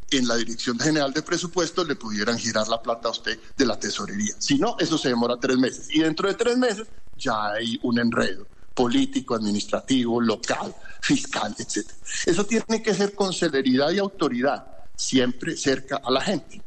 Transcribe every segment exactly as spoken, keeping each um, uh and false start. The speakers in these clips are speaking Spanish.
en la Dirección General de Presupuestos le pudieran girar la plata a usted de la tesorería. Si no, eso se demora tres meses. Y dentro de tres meses ya hay un enredo político, administrativo, local, fiscal, etcétera. Eso tiene que ser con celeridad y autoridad, siempre cerca a la gente.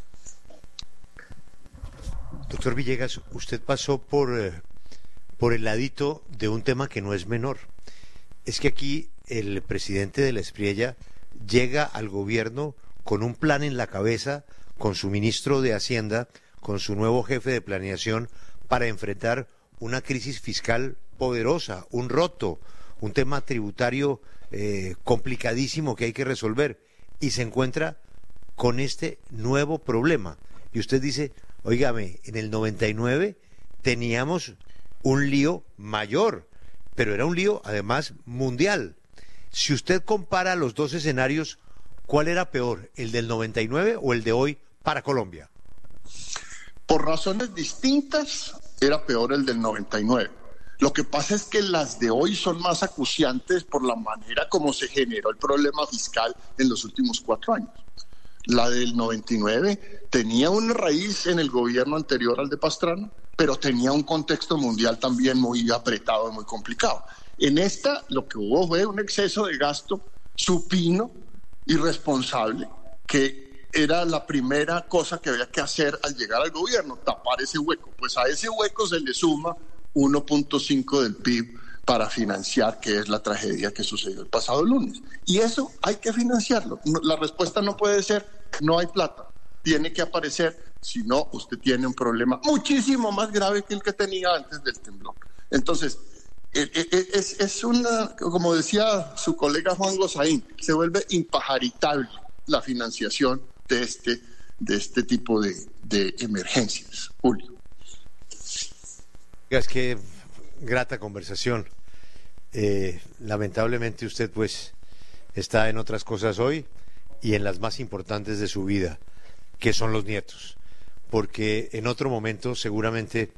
Doctor Villegas, usted pasó por, eh, por el ladito de un tema que no es menor. Es que aquí el presidente de la Espriella llega al gobierno con un plan en la cabeza, con su ministro de Hacienda, con su nuevo jefe de planeación, para enfrentar una crisis fiscal poderosa, un roto, un tema tributario eh, complicadísimo que hay que resolver, y se encuentra con este nuevo problema. Y usted dice, óigame, en el noventa y nueve teníamos un lío mayor, pero era un lío además mundial. Si usted compara los dos escenarios, ¿cuál era peor, el del noventa y nueve o el de hoy para Colombia? Por razones distintas, era peor el del noventa y nueve. Lo que pasa es que las de hoy son más acuciantes por la manera como se generó el problema fiscal en los últimos cuatro años. La del noventa y nueve tenía una raíz en el gobierno anterior al de Pastrana, pero tenía un contexto mundial también muy apretado y muy complicado. En esta lo que hubo fue un exceso de gasto supino, irresponsable, que era la primera cosa que había que hacer al llegar al gobierno, tapar ese hueco. Pues a ese hueco se le suma uno punto cinco del P I B para financiar, que es la tragedia que sucedió el pasado lunes. Y eso hay que financiarlo. La respuesta no puede ser, no hay plata. Tiene que aparecer, si no, usted tiene un problema muchísimo más grave que el que tenía antes del temblor. Entonces, es, es una, como decía su colega Juan Gozaín, se vuelve impajaritable la financiación de este, de este tipo de, de emergencias. Julio. Es que grata conversación. Eh, lamentablemente usted pues está en otras cosas hoy y en las más importantes de su vida, que son los nietos, porque en otro momento seguramente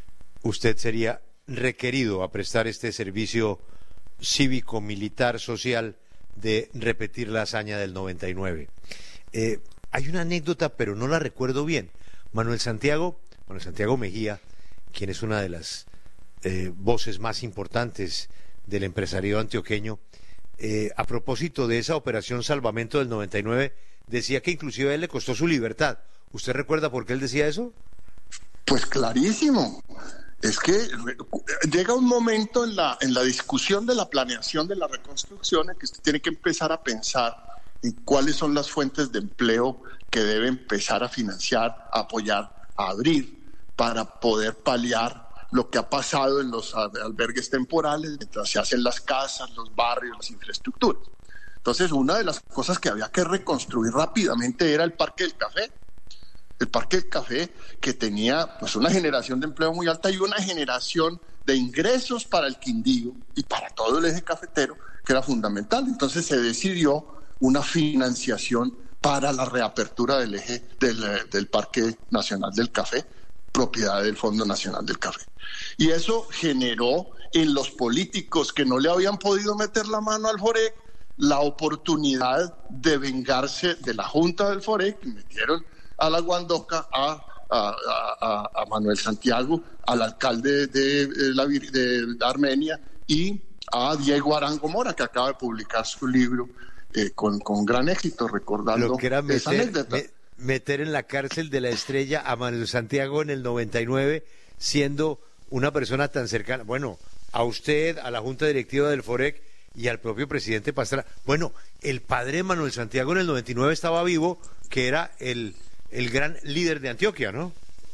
usted sería requerido a prestar este servicio cívico, militar, social, de repetir la hazaña del noventa y nueve. Eh, hay una anécdota, pero no la recuerdo bien. Manuel Santiago, Manuel Santiago Mejía, quien es una de las eh, voces más importantes del empresariado antioqueño, eh, a propósito de esa operación Salvamento del noventa y nueve, decía que inclusive a él le costó su libertad. ¿Usted recuerda por qué él decía eso? Pues clarísimo. Es que llega un momento en la, en la discusión de la planeación de la reconstrucción en que usted tiene que empezar a pensar en cuáles son las fuentes de empleo que debe empezar a financiar, a apoyar, a abrir, para poder paliar lo que ha pasado en los albergues temporales, mientras se hacen las casas, los barrios, las infraestructuras. Entonces, una de las cosas que había que reconstruir rápidamente era el Parque del Café. El Parque del Café, que tenía pues una generación de empleo muy alta y una generación de ingresos para el Quindío y para todo el eje cafetero, que era fundamental. Entonces se decidió una financiación para la reapertura del eje del, del Parque Nacional del Café, propiedad del Fondo Nacional del Café. Y eso generó en los políticos que no le habían podido meter la mano al FOREC la oportunidad de vengarse de la Junta del FOREC, que metieron a la Guandoca, a, a, a, a Manuel Santiago, al alcalde de, de, la, de Armenia y a Diego Arango Mora, que acaba de publicar su libro eh, con, con gran éxito, recordando lo que era meter, esa anécdota. Me, meter en la cárcel de la Estrella a Manuel Santiago en el noventa y nueve, siendo una persona tan cercana, bueno, a usted, a la Junta Directiva del FOREC y al propio presidente Pastrana. Bueno, el padre de Manuel Santiago en el noventa y nueve estaba vivo, que era el... el gran líder de Antioquia, ¿no?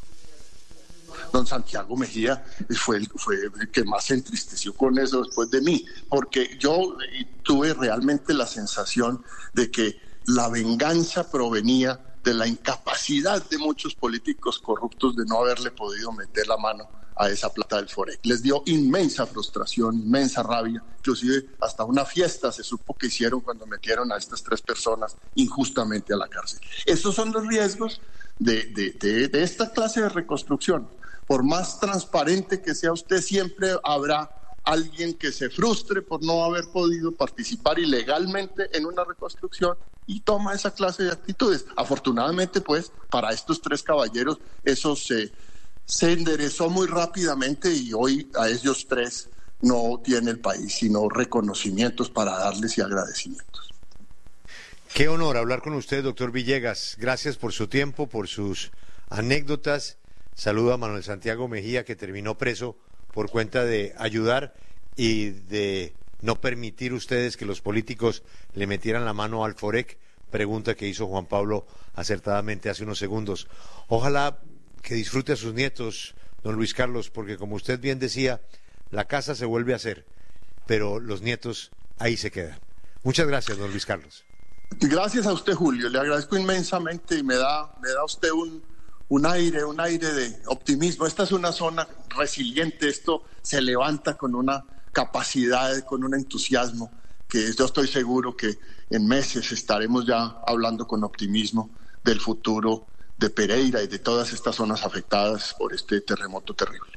Don Santiago Mejía fue el, fue el que más se entristeció con eso después de mí, porque yo tuve realmente la sensación de que la venganza provenía de la incapacidad de muchos políticos corruptos de no haberle podido meter la mano a esa plata del FOREC. Les dio inmensa frustración, inmensa rabia, inclusive hasta una fiesta se supo que hicieron cuando metieron a estas tres personas injustamente a la cárcel. Esos son los riesgos de, de, de, de esta clase de reconstrucción. Por más transparente que sea usted, siempre habrá alguien que se frustre por no haber podido participar ilegalmente en una reconstrucción y toma esa clase de actitudes. Afortunadamente, pues, para estos tres caballeros eso se, se enderezó muy rápidamente y hoy a ellos tres no tiene el país sino reconocimientos para darles y agradecimientos. Qué honor hablar con usted, doctor Villegas. Gracias por su tiempo, por sus anécdotas. Saludo a Manuel Santiago Mejía, que terminó preso por cuenta de ayudar y de no permitir ustedes que los políticos le metieran la mano al Forec, pregunta que hizo Juan Pablo acertadamente hace unos segundos. Ojalá que disfrute a sus nietos, don Luis Carlos, porque como usted bien decía, la casa se vuelve a hacer, pero los nietos ahí se quedan. Muchas gracias, don Luis Carlos. Gracias a usted, Julio, le agradezco inmensamente y me da, me da usted un, un aire, un aire de optimismo. Esta es una zona resiliente, esto se levanta con una capacidad, con un entusiasmo, que yo estoy seguro que en meses estaremos ya hablando con optimismo del futuro de Pereira y de todas estas zonas afectadas por este terremoto terrible.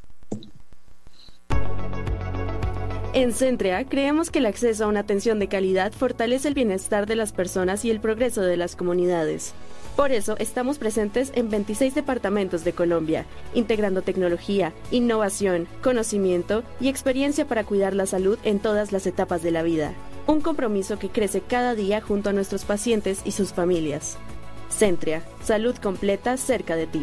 En Centrea, creemos que el acceso a una atención de calidad fortalece el bienestar de las personas y el progreso de las comunidades. Por eso, estamos presentes en veintiséis departamentos de Colombia, integrando tecnología, innovación, conocimiento y experiencia para cuidar la salud en todas las etapas de la vida. Un compromiso que crece cada día junto a nuestros pacientes y sus familias. Centrea, salud completa cerca de ti.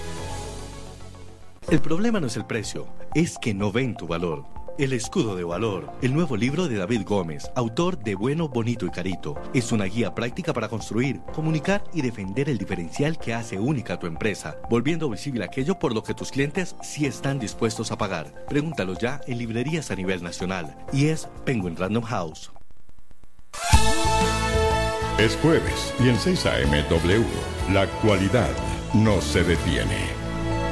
El problema no es el precio, es que no ven tu valor. El escudo de valor, el nuevo libro de David Gómez, autor de Bueno, Bonito y Carito, es una guía práctica para construir, comunicar y defender el diferencial que hace única a tu empresa, volviendo visible aquello por lo que tus clientes sí están dispuestos a pagar. Pregúntalos ya en librerías a nivel nacional y es Penguin Random House. Es jueves y en seis A M W, la actualidad no se detiene.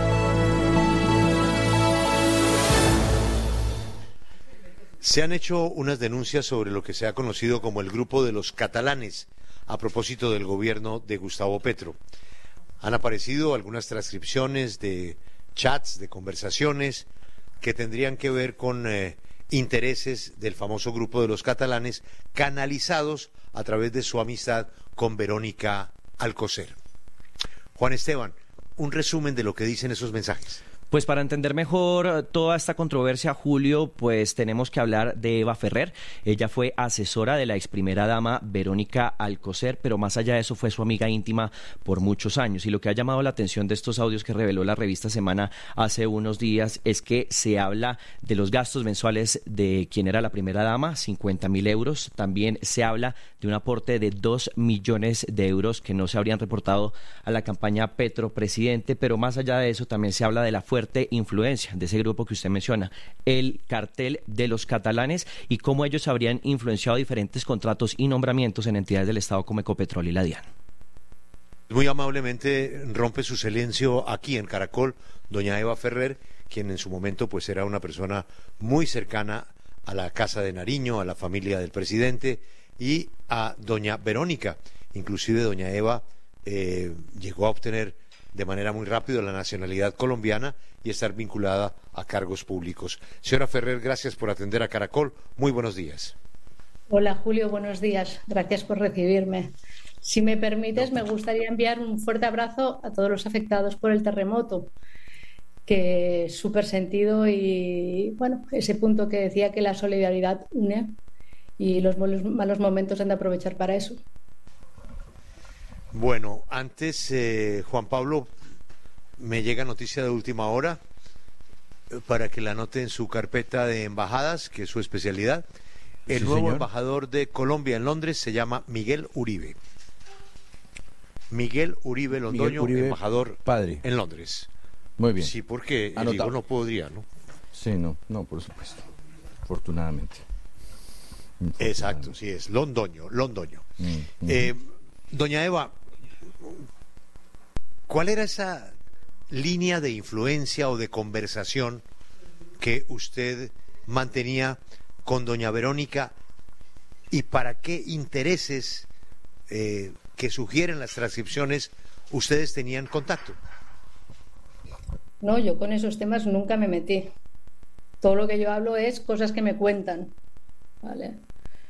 Se han hecho unas denuncias sobre lo que se ha conocido como el grupo de los catalanes a propósito del gobierno de Gustavo Petro. Han aparecido algunas transcripciones de chats, de conversaciones que tendrían que ver con eh, intereses del famoso grupo de los catalanes canalizados a través de su amistad con Verónica Alcocer. Juan Esteban, un resumen de lo que dicen esos mensajes. Pues para entender mejor toda esta controversia, Julio, pues tenemos que hablar de Eva Ferrer. Ella fue asesora de la ex primera dama Verónica Alcocer, pero más allá de eso fue su amiga íntima por muchos años. Y lo que ha llamado la atención de estos audios que reveló la revista Semana hace unos días es que se habla de los gastos mensuales de quien era la primera dama, cincuenta mil euros. También se habla de un aporte de dos millones de euros que no se habrían reportado a la campaña Petro Presidente, pero más allá de eso también se habla de la fuerza influencia de ese grupo que usted menciona, el cartel de los catalanes, y cómo ellos habrían influenciado diferentes contratos y nombramientos en entidades del Estado como Ecopetrol y la DIAN. Muy amablemente rompe su silencio aquí en Caracol doña Eva Ferrer, quien en su momento pues era una persona muy cercana a la Casa de Nariño, a la familia del presidente, y a doña Verónica. Inclusive doña Eva eh, llegó a obtener de manera muy rápida la nacionalidad colombiana y estar vinculada a cargos públicos. Señora Ferrer, gracias por atender a Caracol. Muy buenos días. Hola, Julio, buenos días. Gracias por recibirme. Si me permites, me gustaría enviar un fuerte abrazo a todos los afectados por el terremoto, que es súper sentido y, bueno, ese punto que decía que la solidaridad une y los malos momentos han de aprovechar para eso. Bueno, antes, eh, Juan Pablo, me llega noticia de última hora eh, para que la anote en su carpeta de embajadas, que es su especialidad. El sí, nuevo señor. embajador de Colombia en Londres se llama Miguel Uribe. Miguel Uribe Londoño, Miguel Uribe, embajador padre. en Londres. Muy bien. Sí, porque Anotado. digo, no podría, ¿no? Sí, no, no, por supuesto. Afortunadamente. Exacto, sí es, Londoño, Londoño. Mm, mm. Eh, doña Eva, ¿cuál era esa línea de influencia o de conversación que usted mantenía con doña Verónica y para qué intereses eh, que sugieren las transcripciones ustedes tenían contacto? No, yo con esos temas nunca me metí. Todo lo que yo hablo es cosas que me cuentan, ¿vale?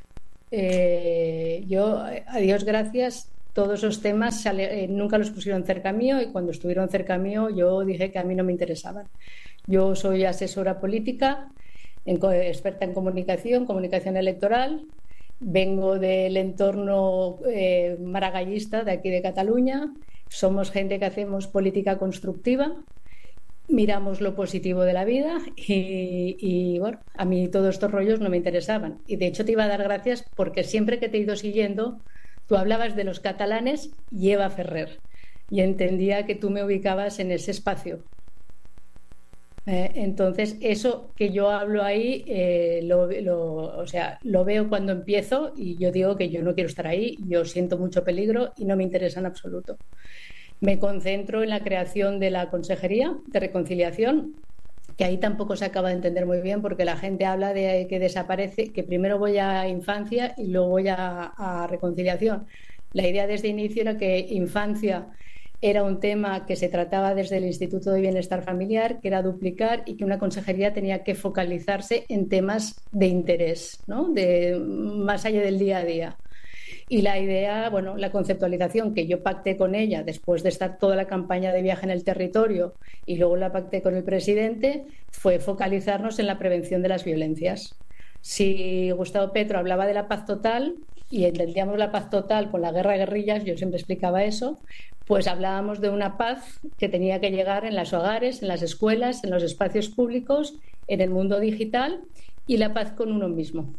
eh, yo, a Dios gracias, todos esos temas sale, eh, nunca los pusieron cerca mío, y cuando estuvieron cerca mío yo dije que a mí no me interesaban. Yo soy asesora política, en, experta en comunicación, comunicación electoral. Vengo del entorno eh, maragallista de aquí de Cataluña. Somos gente que hacemos política constructiva, miramos lo positivo de la vida y, y bueno, a mí todos estos rollos no me interesaban. Y de hecho te iba a dar gracias porque siempre que te he ido siguiendo, tú hablabas de los catalanes y Eva Ferrer, y entendía que tú me ubicabas en ese espacio. Eh, entonces, eso que yo hablo ahí, eh, lo, lo, o sea, lo veo cuando empiezo y yo digo que yo no quiero estar ahí, yo siento mucho peligro y no me interesa en absoluto. Me concentro en la creación de la Consejería de Reconciliación, que ahí tampoco se acaba de entender muy bien porque la gente habla de que desaparece, que primero voy a infancia y luego voy a, a reconciliación. La idea desde el inicio era que infancia era un tema que se trataba desde el Instituto de Bienestar Familiar, que era duplicar, y que una consejería tenía que focalizarse en temas de interés, ¿no? De, más allá del día a día. Y la idea, bueno, la conceptualización que yo pacté con ella después de estar toda la campaña de viaje en el territorio y luego la pacté con el presidente, fue focalizarnos en la prevención de las violencias. Si Gustavo Petro hablaba de la paz total y entendíamos la paz total con la guerra de guerrillas, yo siempre explicaba eso, pues hablábamos de una paz que tenía que llegar en los hogares, en las escuelas, en los espacios públicos, en el mundo digital, y la paz con uno mismo.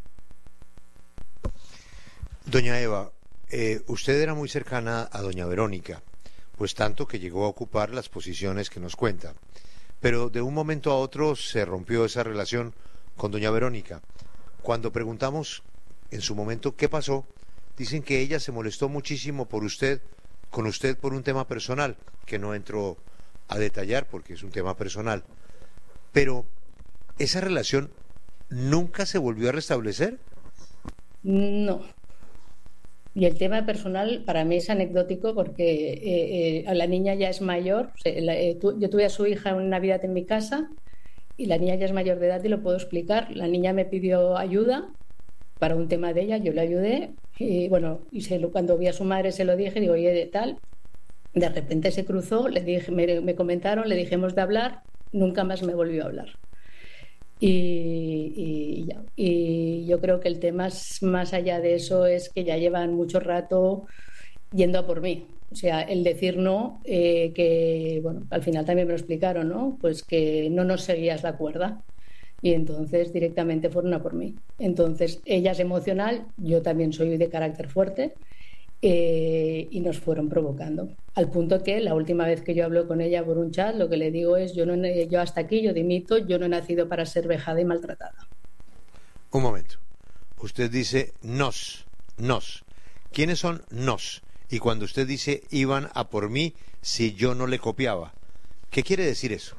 Doña Eva, eh, usted era muy cercana a doña Verónica, pues tanto que llegó a ocupar las posiciones que nos cuenta, pero de un momento a otro se rompió esa relación con doña Verónica. Cuando preguntamos en su momento qué pasó, dicen que ella se molestó muchísimo por usted, con usted por un tema personal, que no entro a detallar porque es un tema personal, pero ¿esa relación nunca se volvió a restablecer? No. Y el tema personal para mí es anecdótico porque eh, eh, la niña ya es mayor. O sea, la, eh, tu, yo tuve a su hija en Navidad en mi casa y la niña ya es mayor de edad y lo puedo explicar. La niña me pidió ayuda para un tema de ella, yo le ayudé y bueno, y se lo, cuando vi a su madre se lo dije, digo, oye, de tal, de repente se cruzó, le dije, me, me comentaron, le dijimos de hablar, nunca más me volvió a hablar. Y, y, ya. Y yo creo que el tema es, más allá de eso, es que ya llevan mucho rato yendo a por mí. O sea, el decir no, eh, que bueno, al final también me lo explicaron, ¿no? Pues que no nos seguías la cuerda. Y entonces directamente fueron a por mí. Entonces ella es emocional, yo también soy de carácter fuerte, eh, y nos fueron provocando. Al punto que la última vez que yo hablo con ella por un chat, lo que le digo es, yo, no, yo hasta aquí, yo dimito, yo no he nacido para ser vejada y maltratada. Un momento. Usted dice nos, nos. ¿Quiénes son nos? Y cuando usted dice iban a por mí si yo no le copiaba, ¿qué quiere decir eso?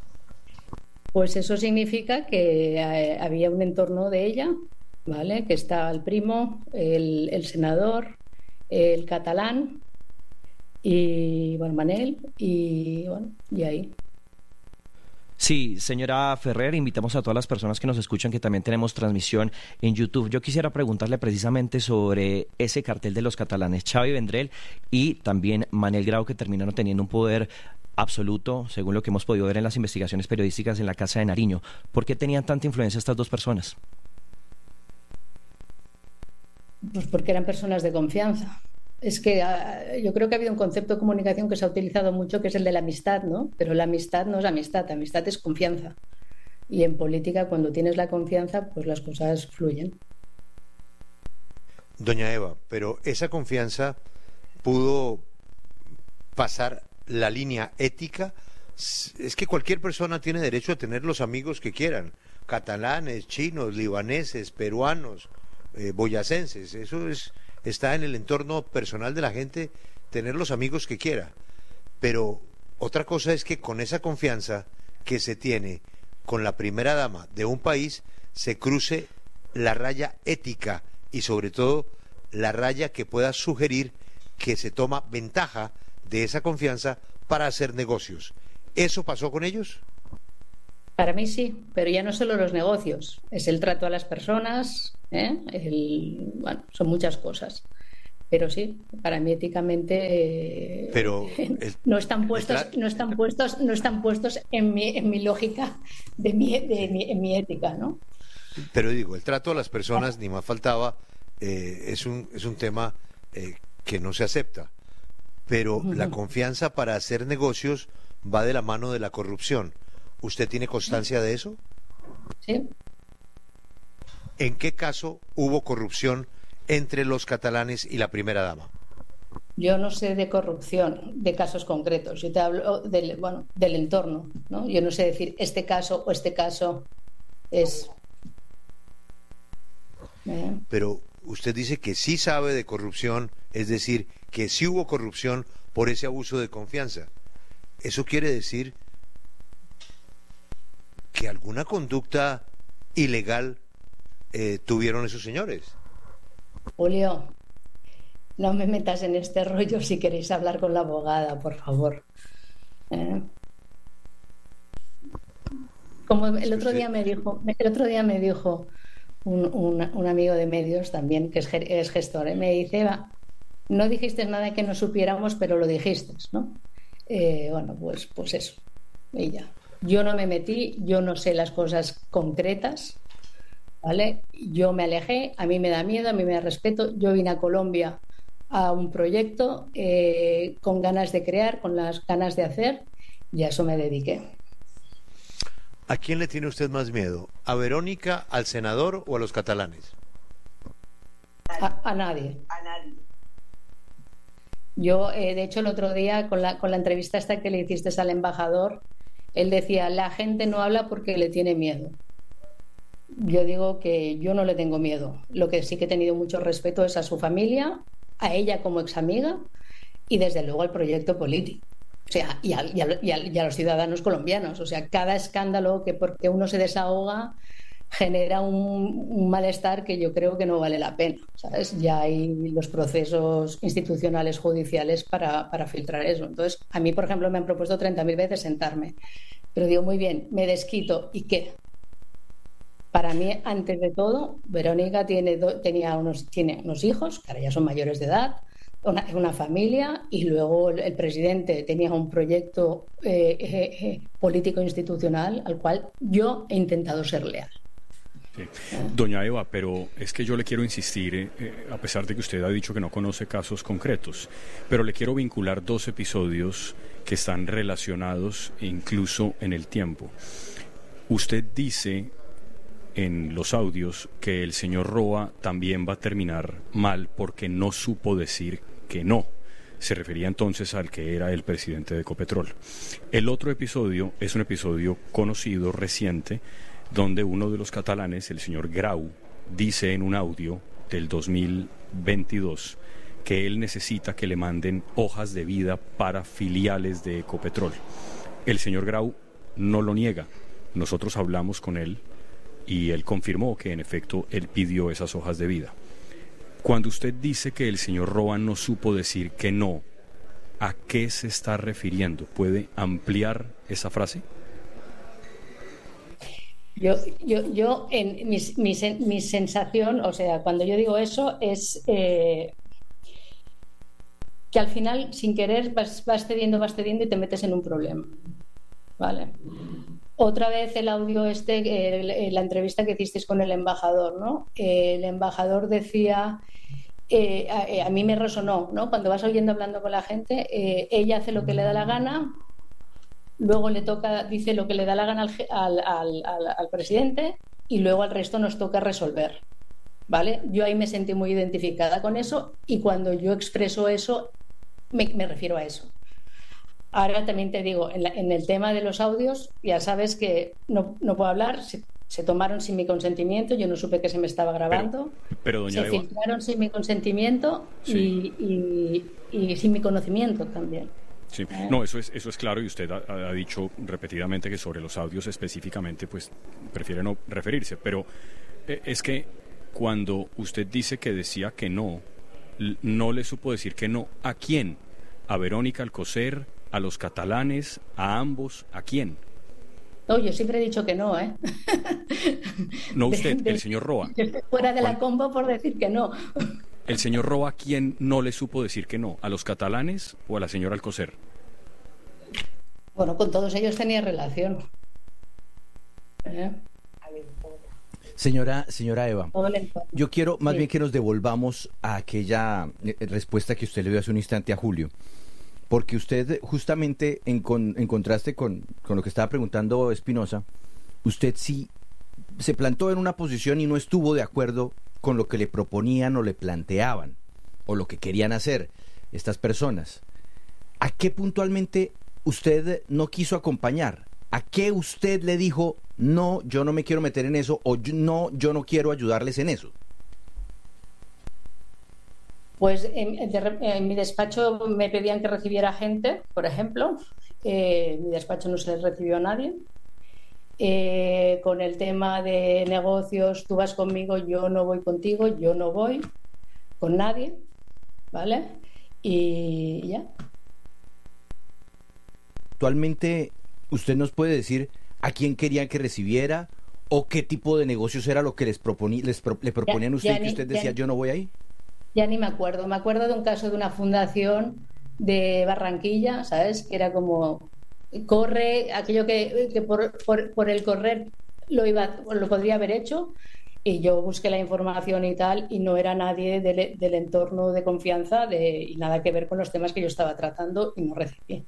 Pues eso significa que eh, había un entorno de ella, ¿vale? Que está el primo, el, el senador, el catalán y bueno, Manel y bueno, y ahí. Sí, señora Ferrer, invitamos a todas las personas que nos escuchan que también tenemos transmisión en YouTube. Yo quisiera preguntarle precisamente sobre ese cartel de los catalanes, Xavi Vendrell y también Manel Grau, que terminaron teniendo un poder absoluto, según lo que hemos podido ver en las investigaciones periodísticas en la Casa de Nariño. ¿Por qué tenían tanta influencia estas dos personas? Pues porque eran personas de confianza. Es que uh, yo creo que ha habido un concepto de comunicación que se ha utilizado mucho, que es el de la amistad, ¿no? Pero la amistad no es amistad, amistad es confianza. Y en política, cuando tienes la confianza, pues las cosas fluyen. Doña Eva, pero esa confianza pudo pasar la línea ética. Es que cualquier persona tiene derecho a tener los amigos que quieran, catalanes, chinos, libaneses, peruanos, eh, boyacenses. Eso es, está en el entorno personal de la gente, tener los amigos que quiera. Pero otra cosa es que con esa confianza que se tiene con la primera dama de un país se cruce la raya ética y sobre todo la raya que pueda sugerir que se toma ventaja de esa confianza para hacer negocios. ¿Eso pasó con ellos? Para mí sí, pero ya no solo los negocios, es el trato a las personas, ¿eh? el, bueno, son muchas cosas. Pero sí, para mí éticamente eh, pero el, no están puestos, no están puestos, no están puestos en mi, en mi lógica de mi, de mi, en mi ética, ¿no? Pero digo, el trato a las personas, ni más faltaba, eh, es un es un tema eh, que no se acepta. Pero uh-huh. la confianza para hacer negocios va de la mano de la corrupción. ¿Usted tiene constancia de eso? Sí. ¿En qué caso hubo corrupción entre los catalanes y la primera dama? Yo no sé de corrupción, de casos concretos. Yo te hablo del, bueno, del entorno, ¿no? Yo no sé decir este caso o este caso es... ¿Eh? Pero usted dice que sí sabe de corrupción, es decir, que sí hubo corrupción por ese abuso de confianza. Eso quiere decir que alguna conducta ilegal eh, tuvieron esos señores. Julio, no me metas en este rollo si queréis hablar con la abogada, por favor. ¿Eh? Como el otro día me dijo, el otro día me dijo un, un, un amigo de medios también, que es, es gestor, ¿eh? Me dice, Eva, no dijiste nada que no supiéramos, pero lo dijiste, ¿no? Eh, bueno, pues, pues eso. Y ya. Yo no me metí, yo no sé las cosas concretas, ¿vale? Yo me alejé, a mí me da miedo, a mí me da respeto. Yo vine a Colombia a un proyecto eh, con ganas de crear, con las ganas de hacer, y a eso me dediqué. ¿A quién le tiene usted más miedo? ¿A Verónica, al senador o a los catalanes? A, a nadie. A nadie. Yo, eh, de hecho, el otro día, con la, con la entrevista esta que le hiciste al embajador, él decía, la gente no habla porque le tiene miedo. Yo digo que yo no le tengo miedo. Lo que sí que he tenido mucho respeto es a su familia, a ella como ex amiga y desde luego al proyecto político. O sea, y a, y, a, y, a, y a los ciudadanos colombianos. O sea, cada escándalo que porque uno se desahoga genera un, un malestar que yo creo que no vale la pena, ¿sabes? Ya hay los procesos institucionales judiciales para, para filtrar eso. Entonces, a mí, por ejemplo, me han propuesto treinta mil veces sentarme. Pero digo, muy bien, me desquito. ¿Y qué? Para mí, antes de todo, Verónica tiene, do, tenía unos, tiene unos hijos, que ahora ya son mayores de edad, una, una familia, y luego el, el presidente tenía un proyecto eh, eh, eh, político institucional al cual yo he intentado ser leal. Sí. Doña Eva, pero es que yo le quiero insistir, eh, a pesar de que usted ha dicho que no conoce casos concretos, pero le quiero vincular dos episodios que están relacionados incluso en el tiempo. Usted dice en los audios que el señor Roa también va a terminar mal porque no supo decir que no. Se refería entonces al que era el presidente de Ecopetrol. El otro episodio es un episodio conocido, reciente, donde uno de los catalanes, el señor Grau, dice en un audio del dos mil veintidós que él necesita que le manden hojas de vida para filiales de Ecopetrol. El señor Grau no lo niega. Nosotros hablamos con él y él confirmó que en efecto él pidió esas hojas de vida. Cuando usted dice que el señor Roa no supo decir que no, ¿a qué se está refiriendo? ¿Puede ampliar esa frase? Yo, yo, yo en mi, mi, mi sensación, o sea, cuando yo digo eso, es eh, que al final, sin querer, vas, vas cediendo, vas cediendo y te metes en un problema. ¿Vale? Otra vez el audio este, el, la entrevista que hicisteis con el embajador, ¿no? Eh, el embajador decía, eh, a, a mí me resonó, ¿no? Cuando vas oyendo hablando con la gente, eh, ella hace lo que le da la gana, luego le toca, dice lo que le da la gana al, al, al, al, al presidente y luego al resto nos toca resolver, ¿vale? Yo ahí me sentí muy identificada con eso y cuando yo expreso eso, me, me refiero a eso. Ahora también te digo, en, la, en el tema de los audios, ya sabes que no, no puedo hablar, se, se tomaron sin mi consentimiento, yo no supe que se me estaba grabando, pero, pero doña se Eva, filtraron sin mi consentimiento sí. y, y, y sin mi conocimiento también. Sí, no, eso es, eso es claro y usted ha, ha dicho repetidamente que sobre los audios específicamente pues prefiere no referirse, pero eh, es que cuando usted dice que decía que no, no le supo decir que no, ¿a quién? ¿A Verónica Alcocer? ¿A los catalanes? ¿A ambos? ¿A quién? No, yo siempre he dicho que no, ¿eh? No usted, de, de, el señor Roa. Yo estoy fuera de la combo por decir que no. ¿El señor Roa quién no le supo decir que no? ¿A los catalanes o a la señora Alcocer? Bueno, con todos ellos tenía relación. ¿Eh? Señora, señora Eva, yo quiero más sí. bien que nos devolvamos a aquella respuesta que usted le dio hace un instante a Julio, porque usted justamente en, con, en contraste con, con lo que estaba preguntando Espinosa, usted sí se plantó en una posición y no estuvo de acuerdo con lo que le proponían o le planteaban o lo que querían hacer estas personas. ¿A qué puntualmente usted no quiso acompañar? ¿A qué usted le dijo, no, yo no me quiero meter en eso, o yo, no, yo no quiero ayudarles en eso? Pues en, en mi despacho me pedían que recibiera gente, por ejemplo. Eh, en mi despacho no se les recibió a nadie. Eh, con el tema de negocios, tú vas conmigo, yo no voy contigo, yo no voy con nadie, ¿vale? Y ya. Actualmente, ¿usted nos puede decir a quién querían que recibiera o qué tipo de negocios era lo que les, proponí, les pro, le proponían a usted y que usted decía, yo no voy ahí? Ya ni me acuerdo. Me acuerdo de un caso de una fundación de Barranquilla, ¿sabes? Que era como, corre, aquello que, que por, por, por el correr lo, iba, lo podría haber hecho, y yo busqué la información y tal, y no era nadie del, del entorno de confianza de, y nada que ver con los temas que yo estaba tratando, y no recibí.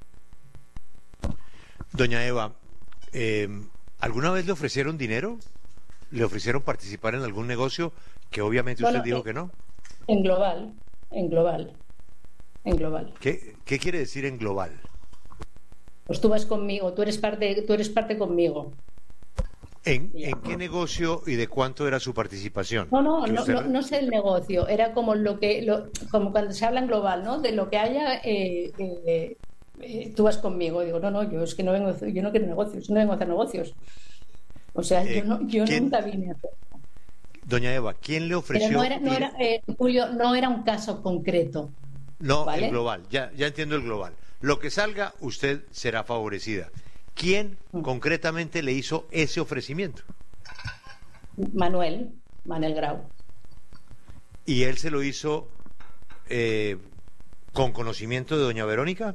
Doña Eva, eh, ¿alguna vez le ofrecieron dinero? ¿Le ofrecieron participar en algún negocio que obviamente usted bueno, dijo en, que no? En global, en global, en global. ¿Qué, qué quiere decir en global? Pues tú vas conmigo, tú eres parte, tú eres parte conmigo. ¿En, ¿En qué negocio y de cuánto era su participación? No, no, no, usted... no, no sé el negocio, era como lo que, lo, como cuando se habla en global, ¿no? De lo que haya. Eh, eh, Eh, tú vas conmigo. Digo, no, no, yo es que no vengo, yo no quiero negocios, no vengo a hacer negocios. O sea, eh, yo, no, yo nunca vine a hacer. Doña Eva, ¿quién le ofreció? Pero no era, no era eh, Julio, no era un caso concreto. No, ¿vale? El global, ya, ya entiendo el global. Lo que salga, usted será favorecida. ¿Quién mm. concretamente le hizo ese ofrecimiento? Manuel, Manuel Grau. ¿Y él se lo hizo eh, con conocimiento de doña Verónica?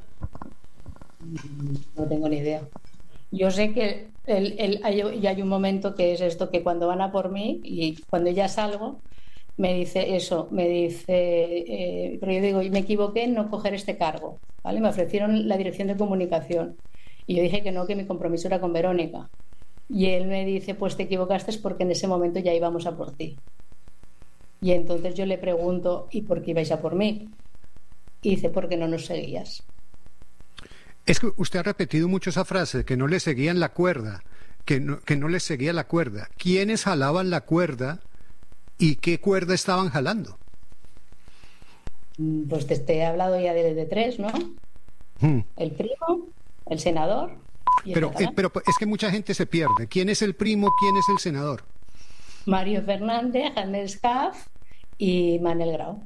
No tengo ni idea. Yo sé que el, el, hay, y hay un momento que es esto, que cuando van a por mí y cuando ya salgo, me dice eso, me dice, eh, pero yo digo, y me equivoqué en no coger este cargo, ¿vale? Me ofrecieron la dirección de comunicación y yo dije que no, que mi compromiso era con Verónica. Y él me dice, pues te equivocaste porque en ese momento ya íbamos a por ti. Y entonces yo le pregunto, ¿y por qué ibais a por mí? Y dice, porque no nos seguías. Es que usted ha repetido mucho esa frase, que no le seguían la cuerda, que no, que no les seguía la cuerda. ¿Quiénes jalaban la cuerda y qué cuerda estaban jalando? Pues te, te he hablado ya de, de tres, ¿no? Hmm. El primo, el senador y el pero, eh, pero es que mucha gente se pierde. ¿Quién es el primo? ¿Quién es el senador? Mario Fernández, Jaime Scaf y Manuel Grau.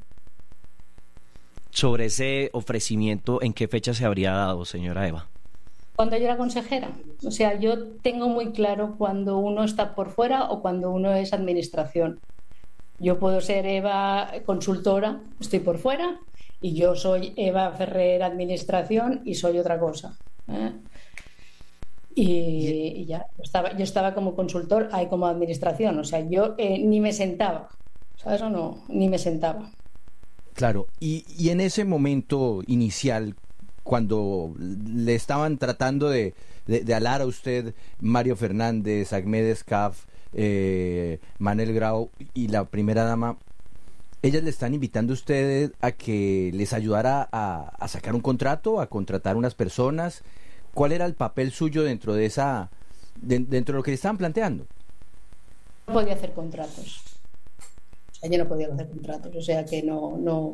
Sobre ese ofrecimiento, ¿en qué fecha se habría dado, señora Eva? Cuando yo era consejera. O sea, yo tengo muy claro cuando uno está por fuera o cuando uno es administración. Yo puedo ser Eva consultora, estoy por fuera, y yo soy Eva Ferrer administración y soy otra cosa. ¿eh? Y, y ya, yo estaba, yo estaba como consultor, ahí como administración. O sea, yo eh, ni me sentaba, ¿sabes o no? Ni me sentaba. Claro, y, y en ese momento inicial, cuando le estaban tratando de, de, de alar a usted Mario Fernández, Ahmed Scaf, eh, Manuel Grau y la primera dama, ellas le están invitando a ustedes a que les ayudara a, a sacar un contrato, a contratar unas personas. ¿Cuál era el papel suyo dentro de esa, de, dentro de lo que le estaban planteando? No podía hacer contratos. Yo no podía hacer contratos, o sea que no, no.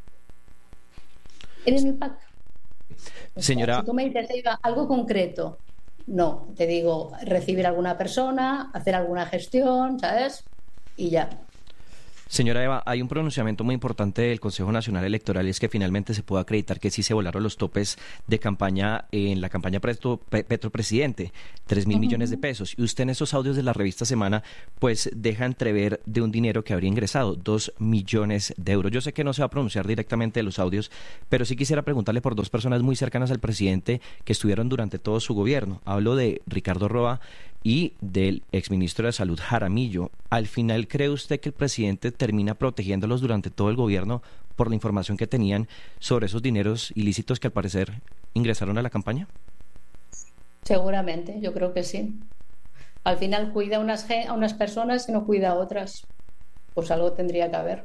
¿Eres mi pack? O sea, señora, si tú me dices, Eva, algo concreto, no, te digo, recibir a alguna persona, hacer alguna gestión, ¿sabes? Y ya. Señora Eva, hay un pronunciamiento muy importante del Consejo Nacional Electoral y es que finalmente se puede acreditar que sí se volaron los topes de campaña en la campaña Petro, Petro Presidente, tres mil uh-huh. millones de pesos. Y usted en esos audios de la revista Semana, pues deja entrever de un dinero que habría ingresado, dos millones de euros. Yo sé que no se va a pronunciar directamente de los audios, pero sí quisiera preguntarle por dos personas muy cercanas al presidente que estuvieron durante todo su gobierno. Hablo de Ricardo Roa y del exministro de Salud Jaramillo. ¿Al final cree usted que el presidente termina protegiéndolos durante todo el gobierno por la información que tenían sobre esos dineros ilícitos que al parecer ingresaron a la campaña? Seguramente, yo creo que sí. Al final cuida a unas, a unas personas y no cuida a otras. Pues algo tendría que haber.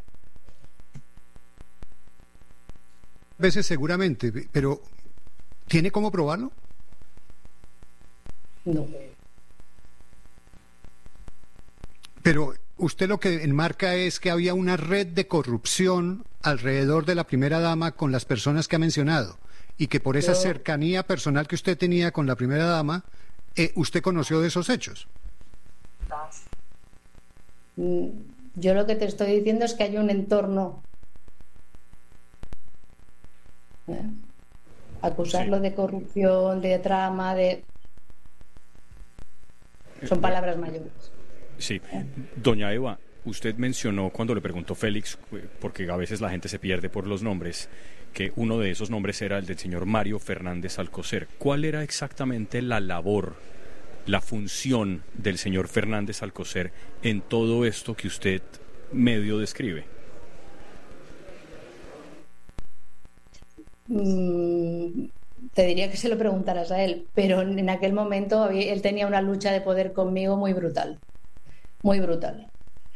A veces seguramente, pero ¿tiene cómo probarlo? No. Pero usted lo que enmarca es que había una red de corrupción alrededor de la primera dama con las personas que ha mencionado y que por esa Yo... cercanía personal que usted tenía con la primera dama, eh, usted conoció de esos hechos. Yo lo que te estoy diciendo es que hay un entorno. ¿Eh? Acusarlo sí. de corrupción, de trama, de... Son palabras mayores. Sí, doña Eva, usted mencionó cuando le preguntó Félix, porque a veces la gente se pierde por los nombres, que uno de esos nombres era el del señor Mario Fernández Alcocer. ¿Cuál era exactamente la labor, la función del señor Fernández Alcocer en todo esto que usted medio describe? Mm, te diría que se lo preguntaras a él, pero en aquel momento había, él tenía una lucha de poder conmigo muy brutal. Muy brutal.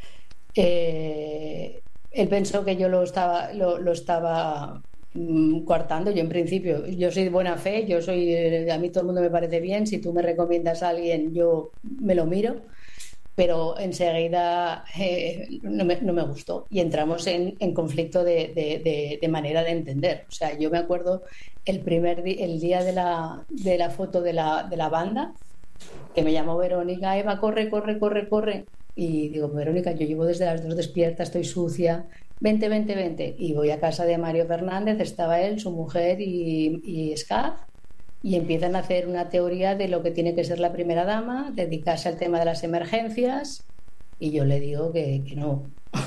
Eh, él pensó que yo lo estaba, lo, lo estaba mm, coartando. Yo en principio, yo soy de buena fe, yo soy, a mí todo el mundo me parece bien. Si tú me recomiendas a alguien, yo me lo miro. Pero enseguida eh, no, me, no me gustó y entramos en, en conflicto de, de, de, de manera de entender. O sea, yo me acuerdo el primer di, el día de la, de la foto de la, de la banda, que me llamó Verónica, Eva, corre, corre, corre, corre. Y digo, Verónica, yo llevo desde las dos despierta, estoy sucia, vente, vente, vente. Y voy a casa de Mario Fernández, estaba él, su mujer y, y Scaf, y empiezan a hacer una teoría de lo que tiene que ser la primera dama, dedicarse al tema de las emergencias, y yo le digo que, que no.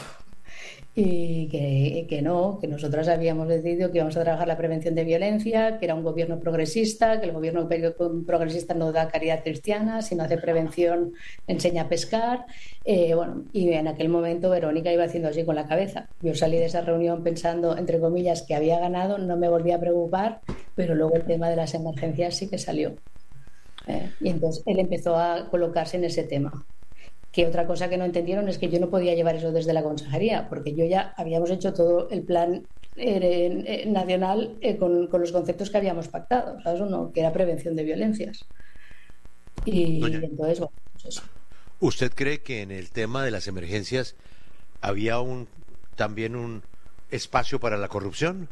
Y que, que no, que nosotros habíamos decidido que íbamos a trabajar la prevención de violencia, que era un gobierno progresista, que el gobierno progresista no da caridad cristiana, sino hace prevención, enseña a pescar. Eh, bueno, y en aquel momento Verónica iba haciendo así con la cabeza. Yo salí de esa reunión pensando, entre comillas, que había ganado, no me volví a preocupar, pero luego el tema de las emergencias sí que salió. Eh, y entonces él empezó a colocarse en ese tema. Que otra cosa que no entendieron es que yo no podía llevar eso desde la consejería, porque yo ya habíamos hecho todo el plan eh, eh, nacional eh, con, con los conceptos que habíamos pactado, ¿sabes? Uno, que era prevención de violencias. Y, Doña, y entonces, bueno, pues eso. ¿Usted cree que en el tema de las emergencias había un también un espacio para la corrupción?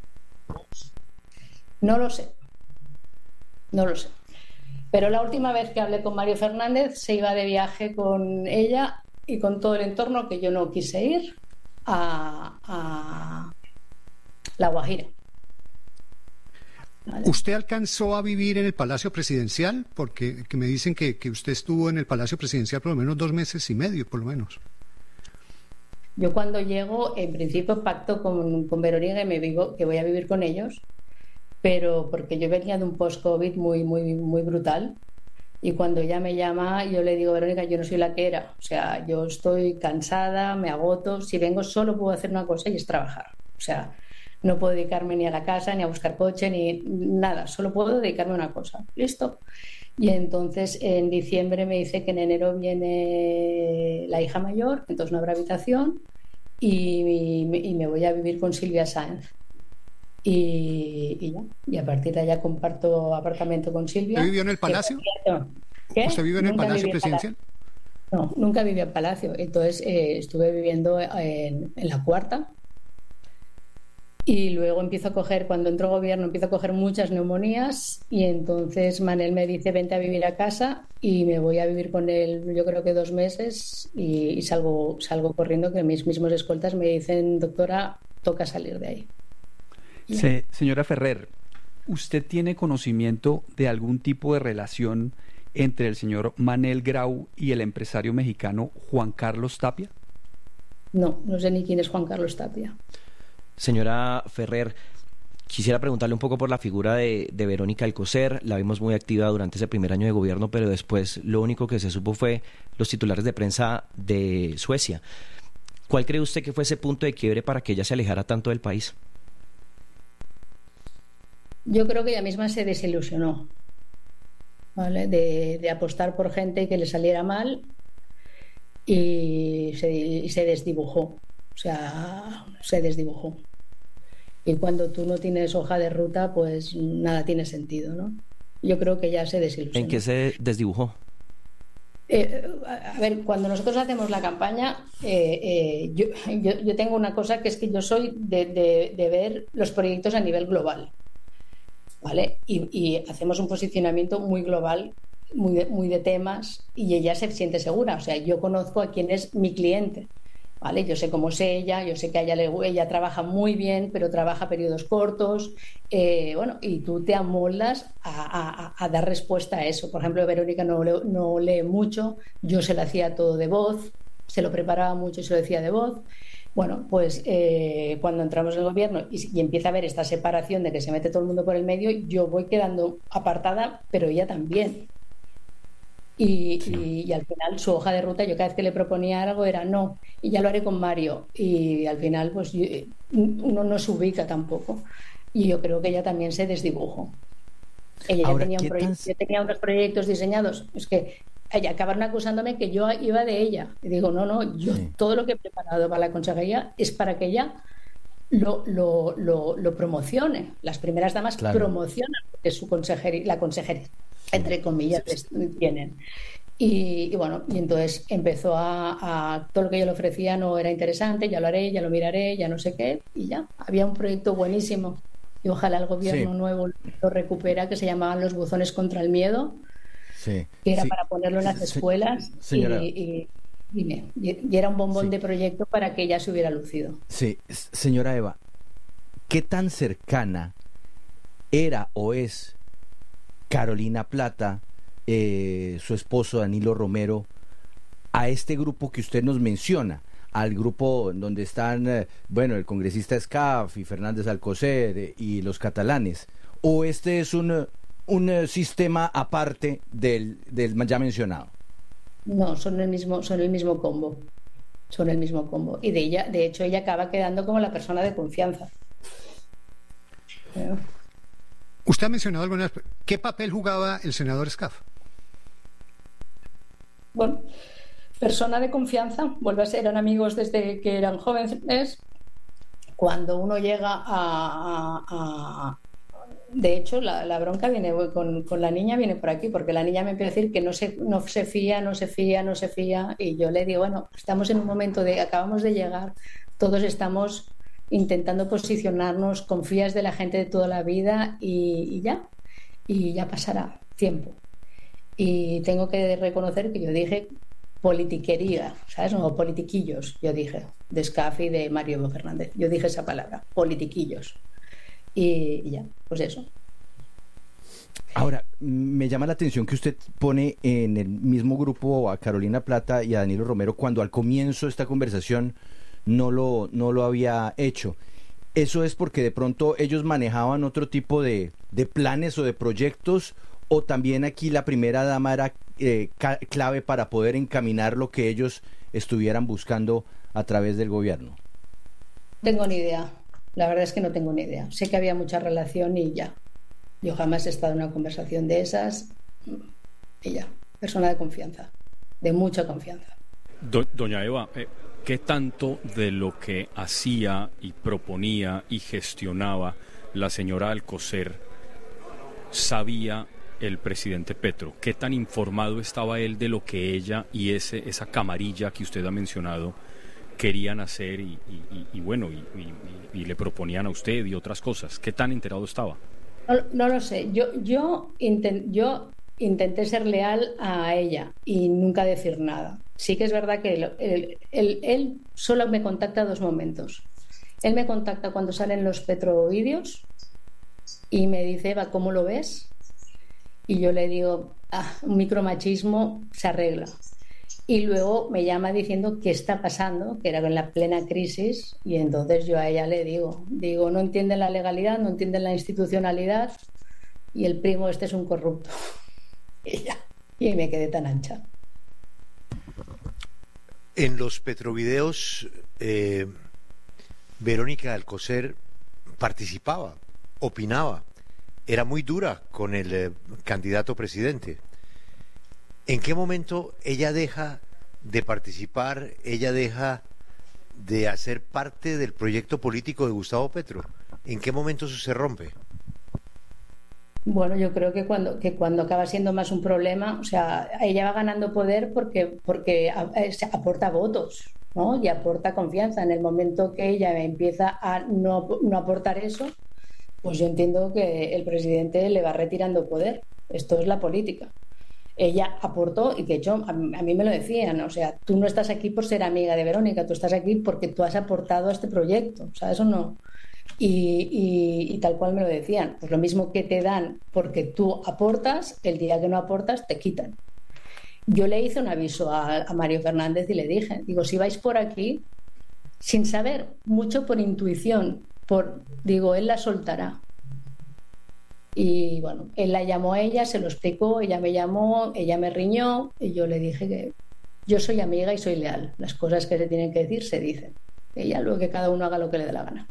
No lo sé. No lo sé. Pero la última vez que hablé con Mario Fernández se iba de viaje con ella y con todo el entorno, que yo no quise ir, a, a La Guajira. ¿Vale? ¿Usted alcanzó a vivir en el Palacio Presidencial? Porque que me dicen que, que usted estuvo en el Palacio Presidencial por lo menos dos meses y medio, por lo menos. Yo cuando llego, en principio pacto con, con Verónica y me vivo, que voy a vivir con ellos, pero porque yo venía de un post-COVID muy, muy, muy brutal, y cuando ella me llama yo le digo, Verónica, yo no soy la que era, o sea, yo estoy cansada, me agoto, si vengo solo puedo hacer una cosa y es trabajar, o sea, no puedo dedicarme ni a la casa, ni a buscar coche, ni nada, solo puedo dedicarme a una cosa, listo. Y entonces en diciembre me dice que en enero viene la hija mayor, entonces no habrá habitación, y, y, y me voy a vivir con Silvia Sáenz. Y, y ya, y a partir de allá comparto apartamento con Silvia. ¿Usted vivió en el Palacio? ¿Qué? ¿Usted vive en el Nunca Palacio viví en Presidencial? Palacio. No, nunca viví en Palacio. Entonces eh, estuve viviendo en, en la Cuarta Y luego empiezo a coger, cuando entro al gobierno, empiezo a coger muchas neumonías y entonces Manel me dice, vente a vivir a casa, y me voy a vivir con él, yo creo que dos meses, y, y salgo, salgo corriendo, que mis mismos escoltas me dicen, doctora, toca salir de ahí. Se, señora Ferrer, ¿usted tiene conocimiento de algún tipo de relación entre el señor Manel Grau y el empresario mexicano Juan Carlos Tapia? No, no sé ni quién es Juan Carlos Tapia. Señora Ferrer, quisiera preguntarle un poco por la figura de, de Verónica Alcocer. La vimos muy activa durante ese primer año de gobierno, pero después lo único que se supo fue los titulares de prensa de Suecia. ¿Cuál cree usted que fue ese punto de quiebre para que ella se alejara tanto del país? Yo creo que ella misma se desilusionó, ¿vale? de, de apostar por gente y que le saliera mal, y se, y se desdibujó. O sea, se desdibujó. Y cuando tú no tienes hoja de ruta, pues nada tiene sentido, ¿no? Yo creo que ya se desilusionó. ¿En qué se desdibujó? Eh, a ver, cuando nosotros hacemos la campaña, eh, eh, yo, yo, yo tengo una cosa, que es que yo soy de, de, de ver los proyectos a nivel global, ¿vale? Y, y hacemos un posicionamiento muy global, muy de, muy de temas, y ella se siente segura. O sea, yo conozco a quién es mi cliente, ¿vale? Yo sé cómo es ella, yo sé que a ella, le, ella trabaja muy bien, pero trabaja periodos cortos, eh, bueno, y tú te amoldas a, a, a dar respuesta a eso. Por ejemplo, Verónica no, le, no lee mucho, yo se lo hacía todo de voz, se lo preparaba mucho y se lo decía de voz. Bueno, pues eh, cuando entramos en el gobierno y, y empieza a haber esta separación de que se mete todo el mundo por el medio, yo voy quedando apartada, pero ella también. Y, sí. y, y al final su hoja de ruta, yo cada vez que le proponía algo era no, y ya lo haré con Mario, y al final pues yo, uno no se ubica tampoco, y yo creo que ella también se desdibujó. Ella Ahora, ya tenía, un proyecto, tan... ya tenía unos proyectos diseñados, es que ella acabaron acusándome que yo iba de ella, y digo no, no, yo sí. todo lo que he preparado para la consejería es para que ella lo, lo, lo, lo promocione. Las primeras damas claro. promocionan porque su consejería, la consejería entre comillas tienen, y, y bueno, y entonces empezó a, a todo lo que yo le ofrecía no era interesante, ya lo haré, ya lo miraré, ya no sé qué, y ya había un proyecto buenísimo y ojalá el gobierno sí. nuevo lo recupera, que se llamaban los buzones contra el miedo, sí. que era sí. para ponerlo en las escuelas, sí. y, y, y, y era un bombón sí. de proyecto para que ella se hubiera lucido. Sí, señora Eva, ¿qué tan cercana era o es Carolina Plata, eh, su esposo Danilo Romero, a este grupo que usted nos menciona, al grupo donde están, eh, bueno, el congresista Escaf y Fernández Alcocer eh, y los catalanes? ¿O este es un, un uh, sistema aparte del, del ya mencionado? No, son el mismo, son el mismo combo. Son el mismo combo. Y de ella, de hecho, ella acaba quedando como la persona de confianza. Pero... Usted ha mencionado algunas. ¿Qué papel jugaba el senador Escaf? Bueno, persona de confianza, vuelve a ser, eran amigos desde que eran jóvenes. Cuando uno llega a... a, a... De hecho, la, la bronca viene con, con la niña, viene por aquí, porque la niña me empieza a decir que no se, no se fía, no se fía, no se fía, y yo le digo, bueno, estamos en un momento de, acabamos de llegar, todos estamos intentando posicionarnos, confías de la gente de toda la vida y, y ya, y ya pasará tiempo. Y tengo que reconocer que yo dije politiquería, ¿sabes? No, politiquillos, yo dije, de Escaf y de Mario Fernández, yo dije esa palabra, politiquillos. Y, y ya, pues eso. Ahora, me llama la atención que usted pone en el mismo grupo a Carolina Plata y a Danilo Romero cuando al comienzo de esta conversación no lo, no lo había hecho. ¿Eso es porque de pronto ellos manejaban otro tipo de, de planes o de proyectos, o también aquí la primera dama era eh, ca- clave para poder encaminar lo que ellos estuvieran buscando a través del gobierno? No tengo ni idea, la verdad es que no tengo ni idea. Sé que había mucha relación y ya. Yo jamás he estado en una conversación de esas y ya. Persona de confianza, de mucha confianza. Do- Doña Eva, eh... ¿qué tanto de lo que hacía y proponía y gestionaba la señora Alcocer sabía el presidente Petro? ¿Qué tan informado estaba él de lo que ella y ese, esa camarilla que usted ha mencionado querían hacer y, y, y bueno, y, y, y le proponían a usted y otras cosas. ¿Qué tan enterado estaba? No, no lo sé. Yo, yo, intent, yo intenté ser leal a ella y nunca decir nada. Sí que es verdad que él, él, él, él solo me contacta dos momentos. Él me contacta cuando salen los petrovídeos y me dice, Eva, ¿cómo lo ves? Y yo le digo, ah, un micromachismo se arregla. Y luego me llama diciendo qué está pasando, que era en la plena crisis, y entonces yo a ella le digo, digo, no entienden la legalidad, no entienden la institucionalidad, y el primo este es un corrupto. Y ya, y me quedé tan ancha. En los petrovideos, eh, Verónica Alcocer participaba, opinaba, era muy dura con el eh, candidato presidente. ¿En qué momento ella deja de participar, ella deja de hacer parte del proyecto político de Gustavo Petro? ¿En qué momento eso se rompe? Bueno, yo creo que cuando, que cuando acaba siendo más un problema, o sea, ella va ganando poder porque, porque aporta votos, ¿no? Y aporta confianza. En el momento que ella empieza a no, no aportar eso, pues yo entiendo que el presidente le va retirando poder. Esto es la política. Ella aportó, y de hecho a mí, a mí me lo decían, o sea, tú no estás aquí por ser amiga de Verónica, tú estás aquí porque tú has aportado a este proyecto, o sea, eso no. Y, y, y tal cual me lo decían, pues lo mismo que te dan porque tú aportas, el día que no aportas te quitan. Yo le hice un aviso a, a Mario Fernández y le dije, digo, si vais por aquí, sin saber, mucho por intuición, por, digo, él la soltará. Y bueno, él la llamó a ella, se lo explicó, ella me llamó, ella me riñó y yo le dije que yo soy amiga y soy leal. Las cosas que se tienen que decir se dicen. Ella luego que cada uno haga lo que le dé la gana.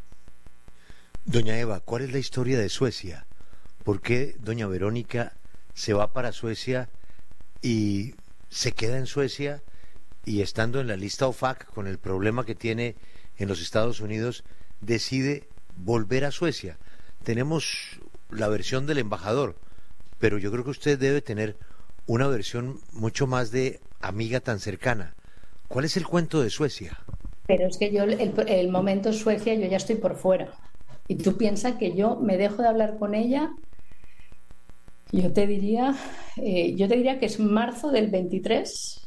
Doña Eva, ¿cuál es la historia de Suecia? ¿Por qué doña Verónica se va para Suecia y se queda en Suecia y estando en la lista O F A C con el problema que tiene en los Estados Unidos decide volver a Suecia? Tenemos la versión del embajador, pero yo creo que usted debe tener una versión mucho más de amiga tan cercana. ¿Cuál es el cuento de Suecia? Pero es que yo, el, el momento Suecia, yo ya estoy por fuera. Y tú piensas que yo me dejo de hablar con ella, yo te diría, eh, yo te diría que es marzo del veintitrés,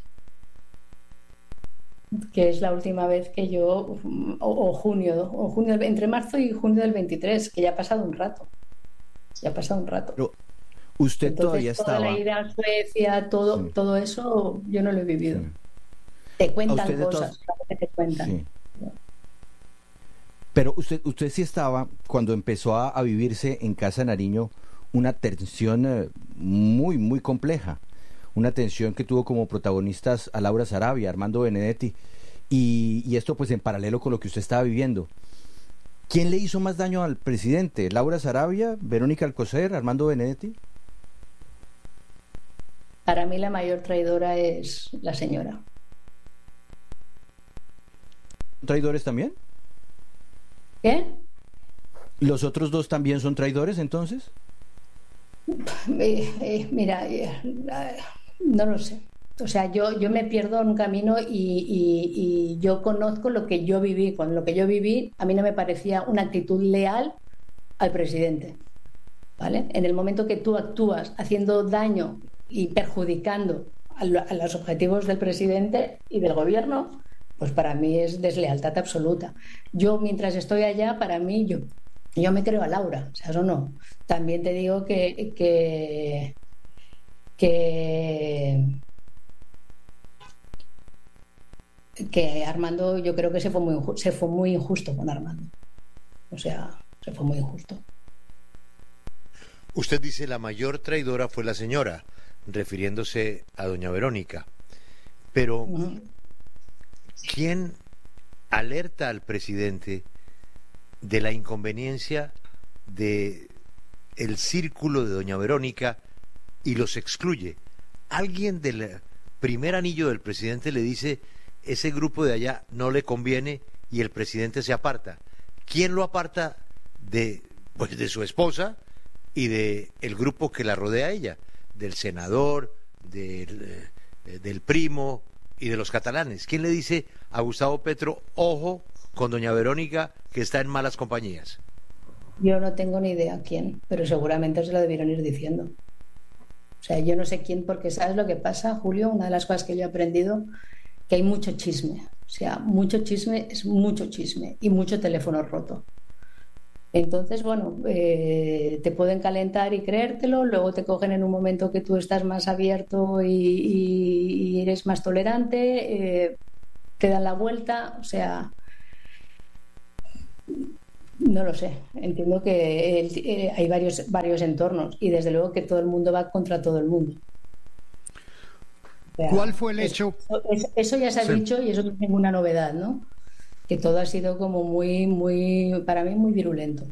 que es la última vez que yo, o, o junio, o junio, entre marzo y junio del veintitrés, que ya ha pasado un rato. Ya ha pasado un rato. Pero usted Entonces, todavía toda estaba... la ida a Suecia, todo, sí. todo eso, yo no lo he vivido. Sí. Te cuentan cosas, todas... claro que te cuentan. Sí. Pero usted, usted sí estaba, cuando empezó a, a vivirse en Casa Nariño, una tensión eh, muy, muy compleja. Una tensión que tuvo como protagonistas a Laura Sarabia, Armando Benedetti, y, y esto pues en paralelo con lo que usted estaba viviendo. ¿Quién le hizo más daño al presidente? ¿Laura Sarabia, Verónica Alcocer, Armando Benedetti? Para mí la mayor traidora es la señora. ¿Traidores también? ¿Qué? ¿Los otros dos también son traidores entonces? Eh, eh, mira, eh, no lo sé. O sea, yo, yo me pierdo en un camino y, y, y yo conozco lo que yo viví. Con lo que yo viví, a mí no me parecía una actitud leal al presidente. ¿Vale? En el momento que tú actúas haciendo daño y perjudicando a, lo, a los objetivos del presidente y del gobierno, pues para mí es deslealtad absoluta. Yo, mientras estoy allá, para mí, yo, yo me creo a Laura, o sea, eso no. También te digo que, que, que, que Armando, yo creo que se fue muy, se fue muy injusto con Armando. O sea, se fue muy injusto. Usted dice la mayor traidora fue la señora, refiriéndose a doña Verónica. Pero... Uh-huh. ¿Quién alerta al presidente de la inconveniencia de el círculo de doña Verónica y los excluye? Alguien del primer anillo del presidente le dice, ese grupo de allá no le conviene, y el presidente se aparta. ¿Quién lo aparta de, pues, de su esposa y de el grupo que la rodea a ella? Del senador, del, del primo y de los catalanes. ¿Quién le dice a Gustavo Petro, ojo con doña Verónica, que está en malas compañías? Yo no tengo ni idea quién, pero seguramente se lo debieron ir diciendo. O sea, yo no sé quién, porque ¿sabes lo que pasa, Julio? Una de las cosas que yo he aprendido, que hay mucho chisme. O sea, mucho chisme es mucho chisme y mucho teléfono roto. Entonces, bueno, eh, te pueden calentar y creértelo, luego te cogen en un momento que tú estás más abierto y, y, y eres más tolerante, eh, te dan la vuelta, o sea, no lo sé. Entiendo que el, eh, hay varios, varios entornos y desde luego que todo el mundo va contra todo el mundo. O sea, ¿cuál fue el hecho? Eso, eso ya se ha sí. dicho y eso no es ninguna novedad, ¿no? Que todo ha sido como muy, muy, para mí, muy virulento.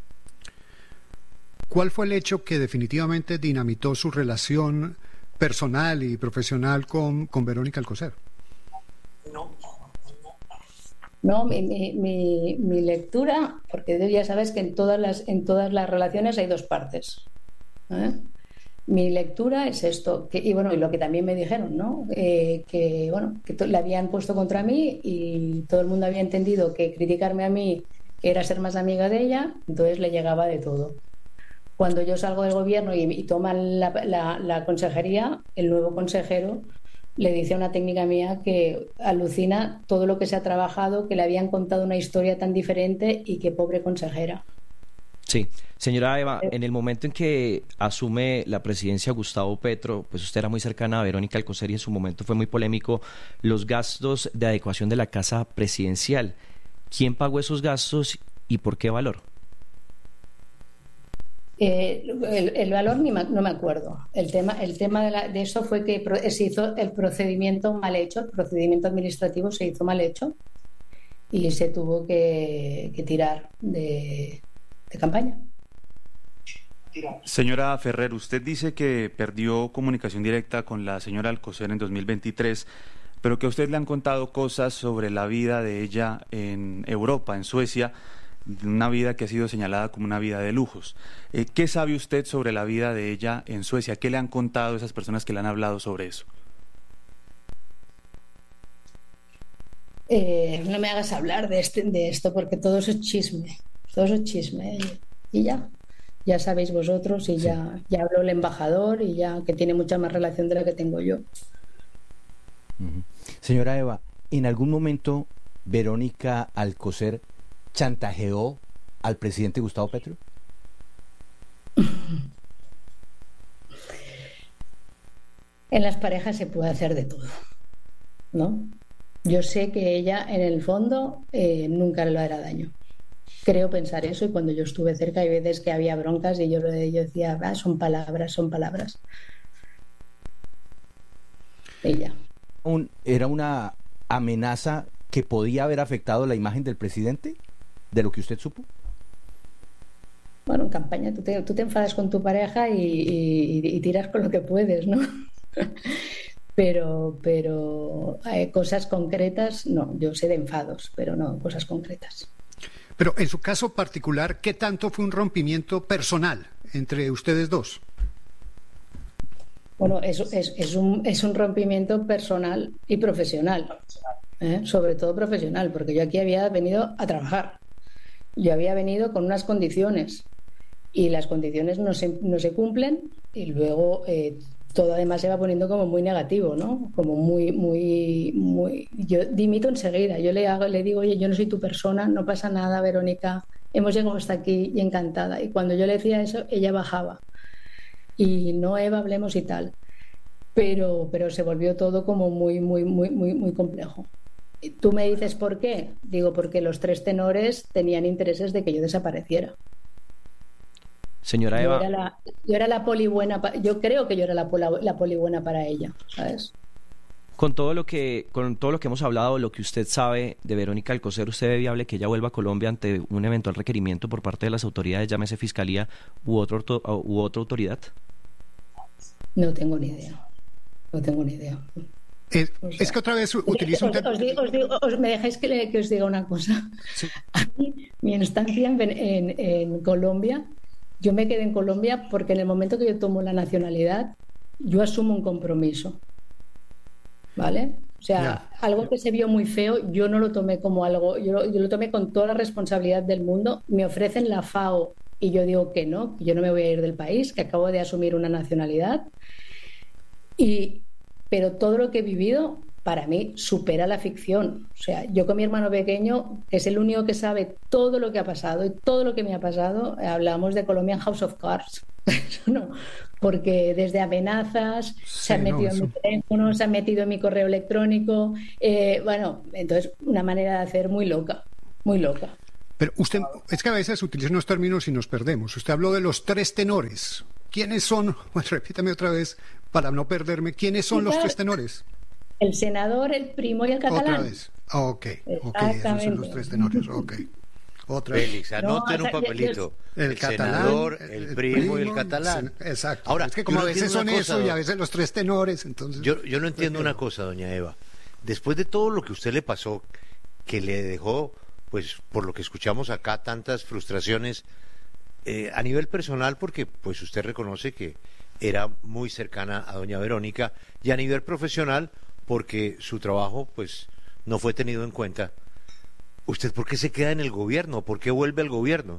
¿Cuál fue el hecho que definitivamente dinamitó su relación personal y profesional con, con Verónica Alcocer? No, no mi, mi, mi, mi lectura, porque ya sabes que en todas las, en todas las relaciones hay dos partes, ¿eh? Mi lectura es esto, que, y bueno, y lo que también me dijeron, ¿no? Eh, que bueno, que la habían puesto contra mí y todo el mundo había entendido que criticarme a mí era ser más amiga de ella, entonces le llegaba de todo. Cuando yo salgo del gobierno y, y toman la, la, la consejería, el nuevo consejero le dice a una técnica mía que alucina todo lo que se ha trabajado, que le habían contado una historia tan diferente y que pobre consejera. Sí, señora Eva, en el momento en que asume la presidencia Gustavo Petro, pues usted era muy cercana a Verónica Alcocer y en su momento fue muy polémico los gastos de adecuación de la casa presidencial. ¿Quién pagó esos gastos y por qué valor? Eh, el, el valor ni ma, no me acuerdo. El tema, el tema de, la, de eso fue que pro, se hizo el procedimiento mal hecho, el procedimiento administrativo se hizo mal hecho y se tuvo que, que tirar de... de campaña. Señora Ferrer, usted dice que perdió comunicación directa con la señora Alcocer en dos mil veintitrés, pero que a usted le han contado cosas sobre la vida de ella en Europa, en Suecia, una vida que ha sido señalada como una vida de lujos. Eh, ¿Qué sabe usted sobre la vida de ella en Suecia? ¿Qué le han contado esas personas que le han hablado sobre eso? Eh, no me hagas hablar de, este, de esto porque todo eso es chisme. Todo eso es chisme y ya, ya sabéis vosotros y sí. ya, ya habló el embajador y ya que tiene mucha más relación de la que tengo yo. Uh-huh. Señora Eva, ¿en algún momento Verónica Alcocer chantajeó al presidente Gustavo Petro? En las parejas se puede hacer de todo, ¿no? Yo sé que ella en el fondo eh, nunca le hará daño. Creo pensar eso y cuando yo estuve cerca hay veces que había broncas y yo, yo decía, ah, son palabras, son palabras. Ella. Un, ¿Era una amenaza que podía haber afectado la imagen del presidente? ¿De lo que usted supo? Bueno, en campaña tú te, tú te enfadas con tu pareja y, y, y tiras con lo que puedes, ¿no? pero pero eh, cosas concretas, no, yo sé de enfados, pero no, cosas concretas. Pero en su caso particular, ¿qué tanto fue un rompimiento personal entre ustedes dos? Bueno, es, es, es, un, es un rompimiento personal y profesional, ¿eh? Sobre todo profesional, porque yo aquí había venido a trabajar. Yo había venido con unas condiciones y las condiciones no se, no se cumplen y luego eh, todo además se va poniendo como muy negativo, ¿no? Como muy, muy, muy... Yo dimito enseguida, yo le, hago, le digo, oye, yo no soy tu persona, no pasa nada, Verónica, hemos llegado hasta aquí y encantada. Y cuando yo le decía eso, ella bajaba. Y no, Eva, hablemos y tal. Pero, pero se volvió todo como muy, muy, muy, muy, muy complejo. Tú me dices, ¿por qué? Digo, porque los tres tenores tenían intereses de que yo desapareciera. Señora Eva. Yo era la, yo era la poli buena, yo creo que yo era la, la poli buena para ella, ¿sabes? Con todo lo que con todo lo que hemos hablado, lo que usted sabe de Verónica Alcocer, ¿usted ve viable que ella vuelva a Colombia ante un eventual requerimiento por parte de las autoridades, llámese Fiscalía u, otro, u otra autoridad? No tengo ni idea. No tengo ni idea. Es, o sea, es que otra vez utilizo os, un os, digo, os digo, os, ¿Me dejáis que, le, que os diga una cosa? Sí. A mí, mi estancia en, en, en Colombia, yo me quedé en Colombia porque en el momento que yo tomo la nacionalidad, yo asumo un compromiso. ¿Vale? O sea, yeah. algo que se vio muy feo, yo no lo tomé como algo, yo lo, yo lo tomé con toda la responsabilidad del mundo. Me ofrecen la FAO y yo digo que no, que yo no me voy a ir del país, que acabo de asumir una nacionalidad. Y, pero todo lo que he vivido, para mí, supera la ficción. O sea, yo con mi hermano pequeño, que es el único que sabe todo lo que ha pasado y todo lo que me ha pasado, hablamos de Colombian House of Cards. No, porque desde amenazas, sí, se han metido no, en mi teléfono, se han metido en mi correo electrónico. Eh, bueno, entonces, una manera de hacer muy loca, muy loca. Pero usted, es que a veces utiliza unos términos y nos perdemos. Usted habló de los tres tenores. ¿Quiénes son? Bueno, repítame otra vez para no perderme. ¿Quiénes son los tres tenores? El senador, el primo y el catalán. Otra vez. Ah, ok, ok, esos son los tres tenores. Ok. Otra vez. Félix, anoten no, o sea, un papelito. El, el, el catalán, senador, el, el primo, primo y el catalán. Sen, exacto. Ahora, es que como a veces son cosa, eso y a veces los tres tenores, entonces. Yo, yo no entiendo una cosa, doña Eva. Después de todo lo que usted le pasó, que le dejó, pues, por lo que escuchamos acá, tantas frustraciones, eh, a nivel personal, porque pues usted reconoce que era muy cercana a doña Verónica, y a nivel profesional, porque su trabajo, pues, no fue tenido en cuenta. ¿Usted por qué se queda en el gobierno? ¿Por qué vuelve al gobierno?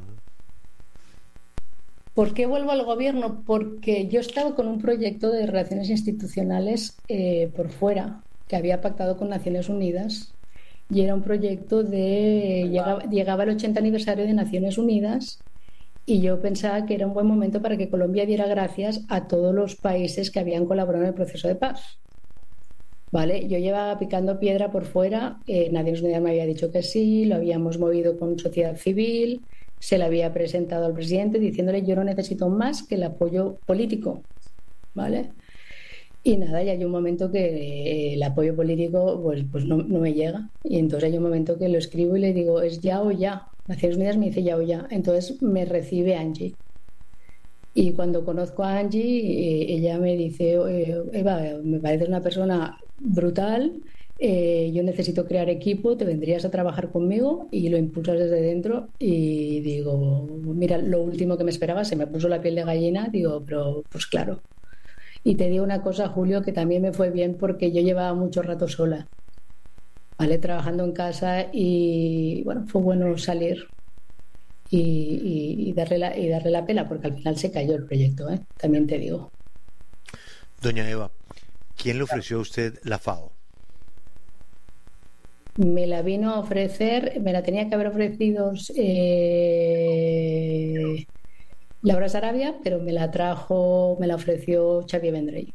¿Por qué vuelvo al gobierno? Porque yo estaba con un proyecto de relaciones institucionales eh, por fuera, que había pactado con Naciones Unidas, y era un proyecto de... Llegaba, llegaba el ochenta aniversario de Naciones Unidas, y yo pensaba que era un buen momento para que Colombia diera gracias a todos los países que habían colaborado en el proceso de paz. Vale, yo llevaba picando piedra por fuera, eh, Naciones Unidas me había dicho que sí, lo habíamos movido con sociedad civil, se le había presentado al presidente diciéndole yo no necesito más que el apoyo político, ¿vale? Y nada, y hay un momento que eh, el apoyo político pues, pues no, no me llega, y entonces hay un momento que lo escribo y le digo es ya o ya, Naciones Unidas me dice ya o ya, entonces me recibe Angie. Y cuando conozco a Angie, eh, ella me dice, eh, Eva, me pareces una persona brutal, eh, yo necesito crear equipo, te vendrías a trabajar conmigo, y lo impulsas desde dentro. Y digo, mira, lo último que me esperaba, se me puso la piel de gallina, digo, pero pues claro. Y te digo una cosa, Julio, que también me fue bien porque yo llevaba mucho rato sola, ¿vale? Trabajando en casa, y bueno, fue bueno salir. Y, y, y, darle la, y darle la pela, porque al final se cayó el proyecto, ¿eh? También te digo. Doña Eva, ¿quién le ofreció a usted la FAO? Me la vino a ofrecer, me la tenía que haber ofrecido eh, Laura Sarabia, pero me la trajo, me la ofreció Xavier Vendrell.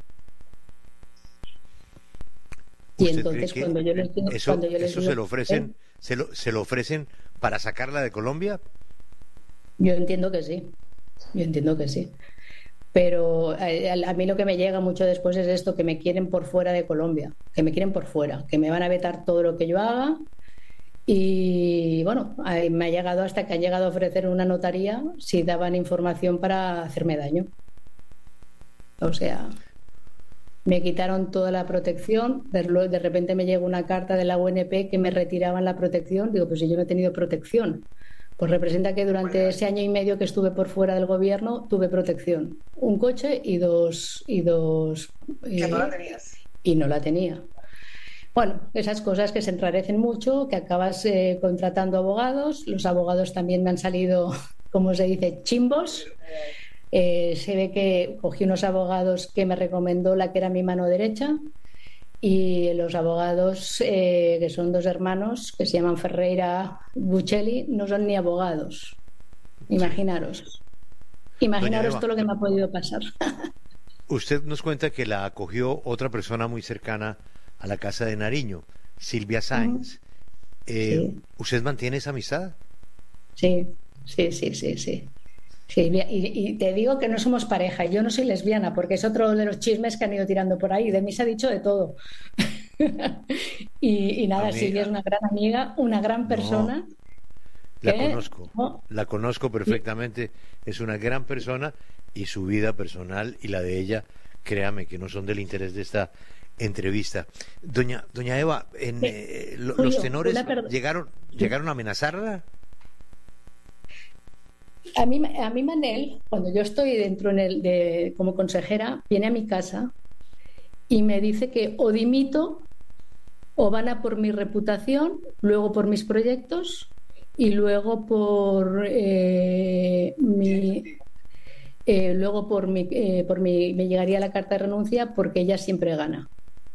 Y entonces cuando yo les digo, eso, cuando yo les eso digo, se lo ofrecen, ¿eh? se lo, se lo ofrecen para sacarla de Colombia. Yo entiendo que sí, yo entiendo que sí. Pero a, a mí lo que me llega mucho después es esto, que me quieren por fuera de Colombia, que me quieren por fuera, que me van a vetar todo lo que yo haga. Y bueno, me ha llegado hasta que han llegado a ofrecer una notaría si daban información para hacerme daño. O sea, me quitaron toda la protección, de repente me llega una carta de la U N P que me retiraban la protección. Digo, pues si yo no he tenido protección. Pues representa que durante ese año y medio que estuve por fuera del gobierno tuve protección, un coche y dos y dos que eh, no la tenías y no la tenía. Bueno, esas cosas que se enrarecen mucho, que acabas eh, contratando abogados. Los abogados también me han salido, como se dice, chimbos. Eh, se ve que cogí unos abogados que me recomendó la que era mi mano derecha. Y los abogados, eh, que son dos hermanos, que se llaman Ferreira Buccelli, no son ni abogados. Imaginaros. Imaginaros todo lo que me ha podido pasar. Usted nos cuenta que la acogió otra persona muy cercana a la casa de Nariño, Silvia Sáenz. Eh, sí. ¿Usted mantiene esa amistad? Sí, sí, sí, sí, sí. Sí, y, y te digo que no somos pareja, yo no soy lesbiana, porque es otro de los chismes que han ido tirando por ahí. De mí se ha dicho de todo. y, y nada, Silvia es una gran amiga, una gran persona. No, la ¿Qué? conozco, ¿No? la conozco perfectamente. Es una gran persona, y su vida personal y la de ella, créame que no son del interés de esta entrevista. Doña doña Eva, en, sí. eh, lo, Julio, los tenores llegaron llegaron a amenazarla. A mí, a mí Manel, cuando yo estoy dentro en el de, como consejera, viene a mi casa y me dice que o dimito O van a por mi reputación, luego por mis proyectos y luego por eh, mi... Eh, luego por mi, eh, por mi me llegaría la carta de renuncia porque ella siempre gana.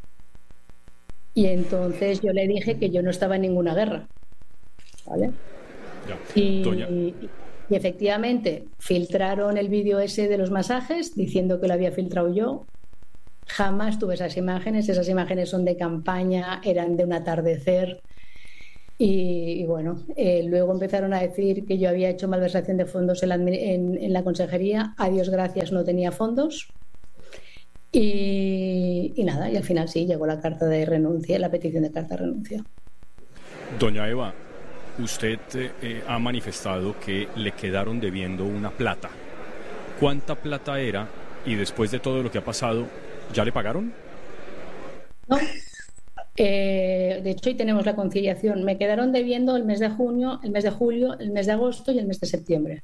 Y entonces yo le dije que yo no estaba en ninguna guerra, ¿vale? Ya. Y, Doña... y, y efectivamente filtraron el vídeo ese de los masajes diciendo que lo había filtrado yo. Jamás tuve esas imágenes. Esas imágenes son de campaña, eran de un atardecer. Y, y bueno, eh, luego empezaron a decir que yo había hecho malversación de fondos en la, en, en la consejería. A Dios gracias no tenía fondos. Y, y nada, y al final sí, llegó la carta de renuncia, la petición de carta de renuncia. Doña Eva, usted eh, ha manifestado que le quedaron debiendo una plata. ¿Cuánta plata era? Y después de todo lo que ha pasado, ¿ya le pagaron? No. Eh, de hecho, hoy tenemos la conciliación. Me quedaron debiendo el mes de junio, el mes de julio, el mes de agosto y el mes de septiembre,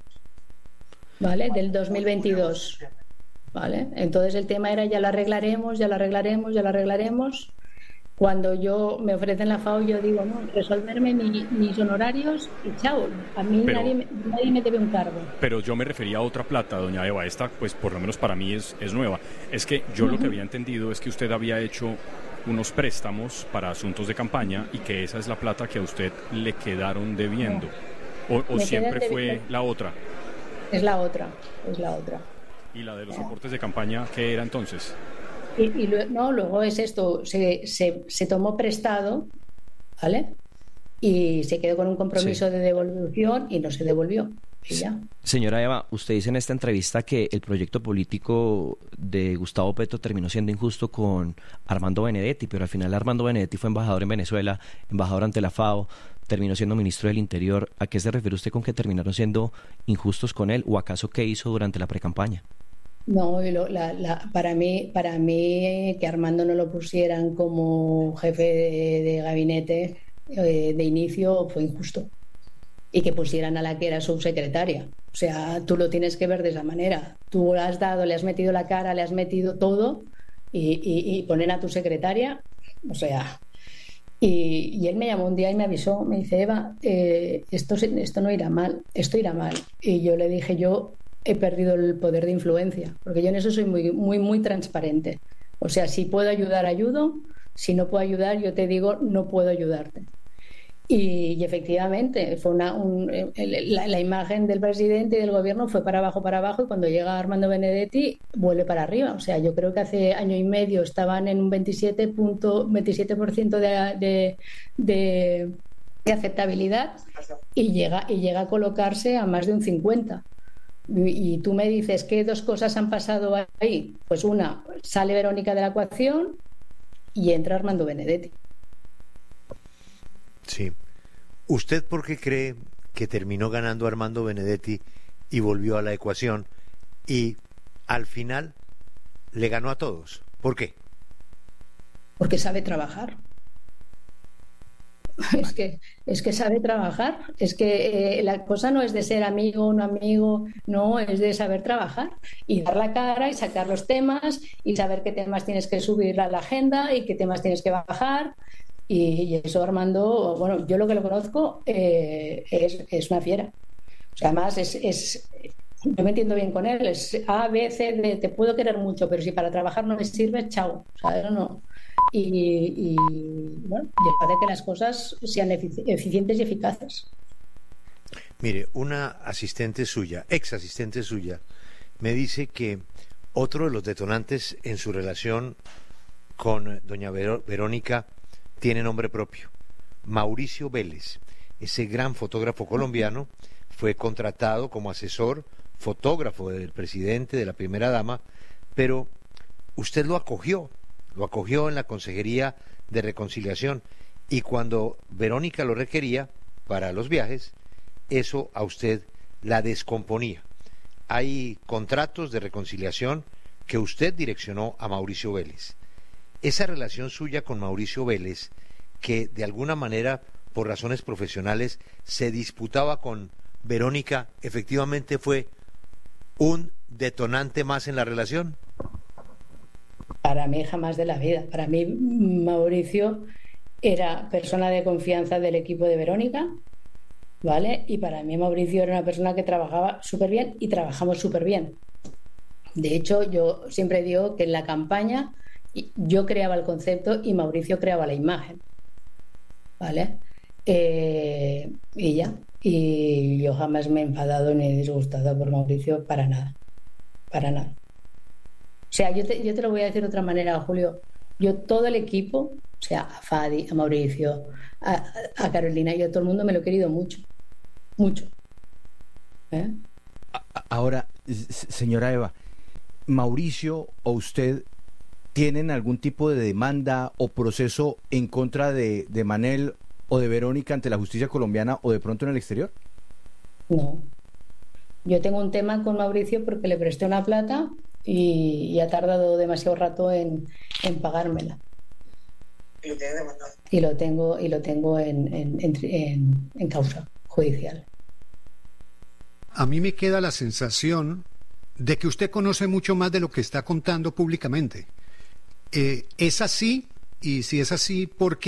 ¿vale? Del dos mil veintidós, ¿vale? Entonces el tema era ya lo arreglaremos, ya lo arreglaremos, ya lo arreglaremos. Cuando yo me ofrecen la FAO, yo digo, no, resolverme mi, mis honorarios y chao. A mí pero, nadie, me, nadie me debe un cargo. Pero yo me refería a otra plata, doña Eva. Esta, pues por lo menos para mí es, es nueva. Es que yo uh-huh. lo que había entendido es que usted había hecho unos préstamos para asuntos de campaña y que esa es la plata que a usted le quedaron debiendo. ¿O, o siempre fue la otra? Es la otra, es la otra. ¿Y la de los soportes de campaña qué era entonces? Y, y luego, no, luego es esto, se, se, se tomó prestado, ¿vale? Y se quedó con un compromiso sí. de devolución y no se devolvió. Y ya. Señora Eva, usted dice en esta entrevista que el proyecto político de Gustavo Petro terminó siendo injusto con Armando Benedetti, pero al final Armando Benedetti fue embajador en Venezuela, embajador ante la FAO, terminó siendo ministro del Interior. ¿A qué se refiere usted con que terminaron siendo injustos con él? ¿O acaso qué hizo durante la precampaña? No, lo, la, la, para mí, para mí que Armando no lo pusieran como jefe de, de gabinete eh, de inicio fue injusto. Y que pusieran a la que era subsecretaria. O sea, tú lo tienes que ver de esa manera. Tú le has dado, le has metido la cara, le has metido todo y, y, y poner a tu secretaria, o sea... Y, y él me llamó un día y me avisó, me dice, Eva, eh, esto, esto no irá mal, esto irá mal. Y yo le dije, yo he perdido el poder de influencia, porque yo en eso soy muy, muy, muy transparente. O sea, si puedo ayudar, ayudo. Si no puedo ayudar, yo te digo, no puedo ayudarte. Y, y efectivamente fue una, un, la, la imagen del presidente y del gobierno fue para abajo, para abajo, y cuando llega Armando Benedetti vuelve para arriba. O sea, yo creo que hace año y medio estaban en un veintisiete por ciento de, de, de, de aceptabilidad y llega, y llega a colocarse a más de un cincuenta por ciento. Y tú me dices que dos cosas han pasado ahí. Pues una, sale Verónica de la ecuación y entra Armando Benedetti. Sí. ¿Usted por qué cree que terminó ganando Armando Benedetti y volvió a la ecuación y al final le ganó a todos? ¿Por qué? Porque sabe trabajar. Es que, es que sabe trabajar. Es que eh, la cosa no es de ser amigo o no amigo, no, es de saber trabajar y dar la cara y sacar los temas y saber qué temas tienes que subir a la agenda y qué temas tienes que bajar. Y, y eso Armando, bueno, yo lo que lo conozco eh, es, es una fiera. O sea, además es, es, yo me entiendo bien con él, es A, B, C, D, te puedo querer mucho, pero si para trabajar no me sirve, chao. O sea, no. Y, y, bueno, y hace que las cosas sean efici- eficientes y eficaces. Mire, una asistente suya, ex asistente suya, me dice que otro de los detonantes en su relación con doña Ver- Verónica tiene nombre propio. Mauricio Vélez, ese gran fotógrafo colombiano, fue contratado como asesor fotógrafo del presidente, de la primera dama, pero usted lo acogió, lo acogió en la Consejería de Reconciliación, y cuando Verónica lo requería para los viajes, eso a usted la descomponía. Hay contratos de reconciliación que usted direccionó a Mauricio Vélez. Esa relación suya con Mauricio Vélez, que de alguna manera, por razones profesionales, se disputaba con Verónica, ¿efectivamente fue un detonante más en la relación? Para mí jamás de la vida. Para mí Mauricio era persona de confianza del equipo de Verónica, ¿vale? Y para mí Mauricio era una persona que trabajaba súper bien y trabajamos súper bien. De hecho, yo siempre digo que en la campaña yo creaba el concepto y Mauricio creaba la imagen, ¿vale? Eh, y ya. Y yo jamás me he enfadado ni he disgustado por Mauricio para nada. Para nada. O sea, yo te, yo te lo voy a decir de otra manera, Julio. Yo todo el equipo, o sea, a Fadi, a Mauricio, a, a Carolina, yo a todo el mundo me lo he querido mucho. Mucho. ¿Eh? Ahora, señora Eva, ¿Mauricio o usted tienen algún tipo de demanda o proceso en contra de, de Manel o de Verónica ante la justicia colombiana o de pronto en el exterior? No. Yo tengo un tema con Mauricio porque le presté una plata y, y ha tardado demasiado rato en, en pagármela. Y lo tiene demandado. Y lo tengo, y lo tengo en, en, en, en, en causa judicial. A mí me queda la sensación de que usted conoce mucho más de lo que está contando públicamente. Eh, ¿Es así? Y si es así, ¿por qué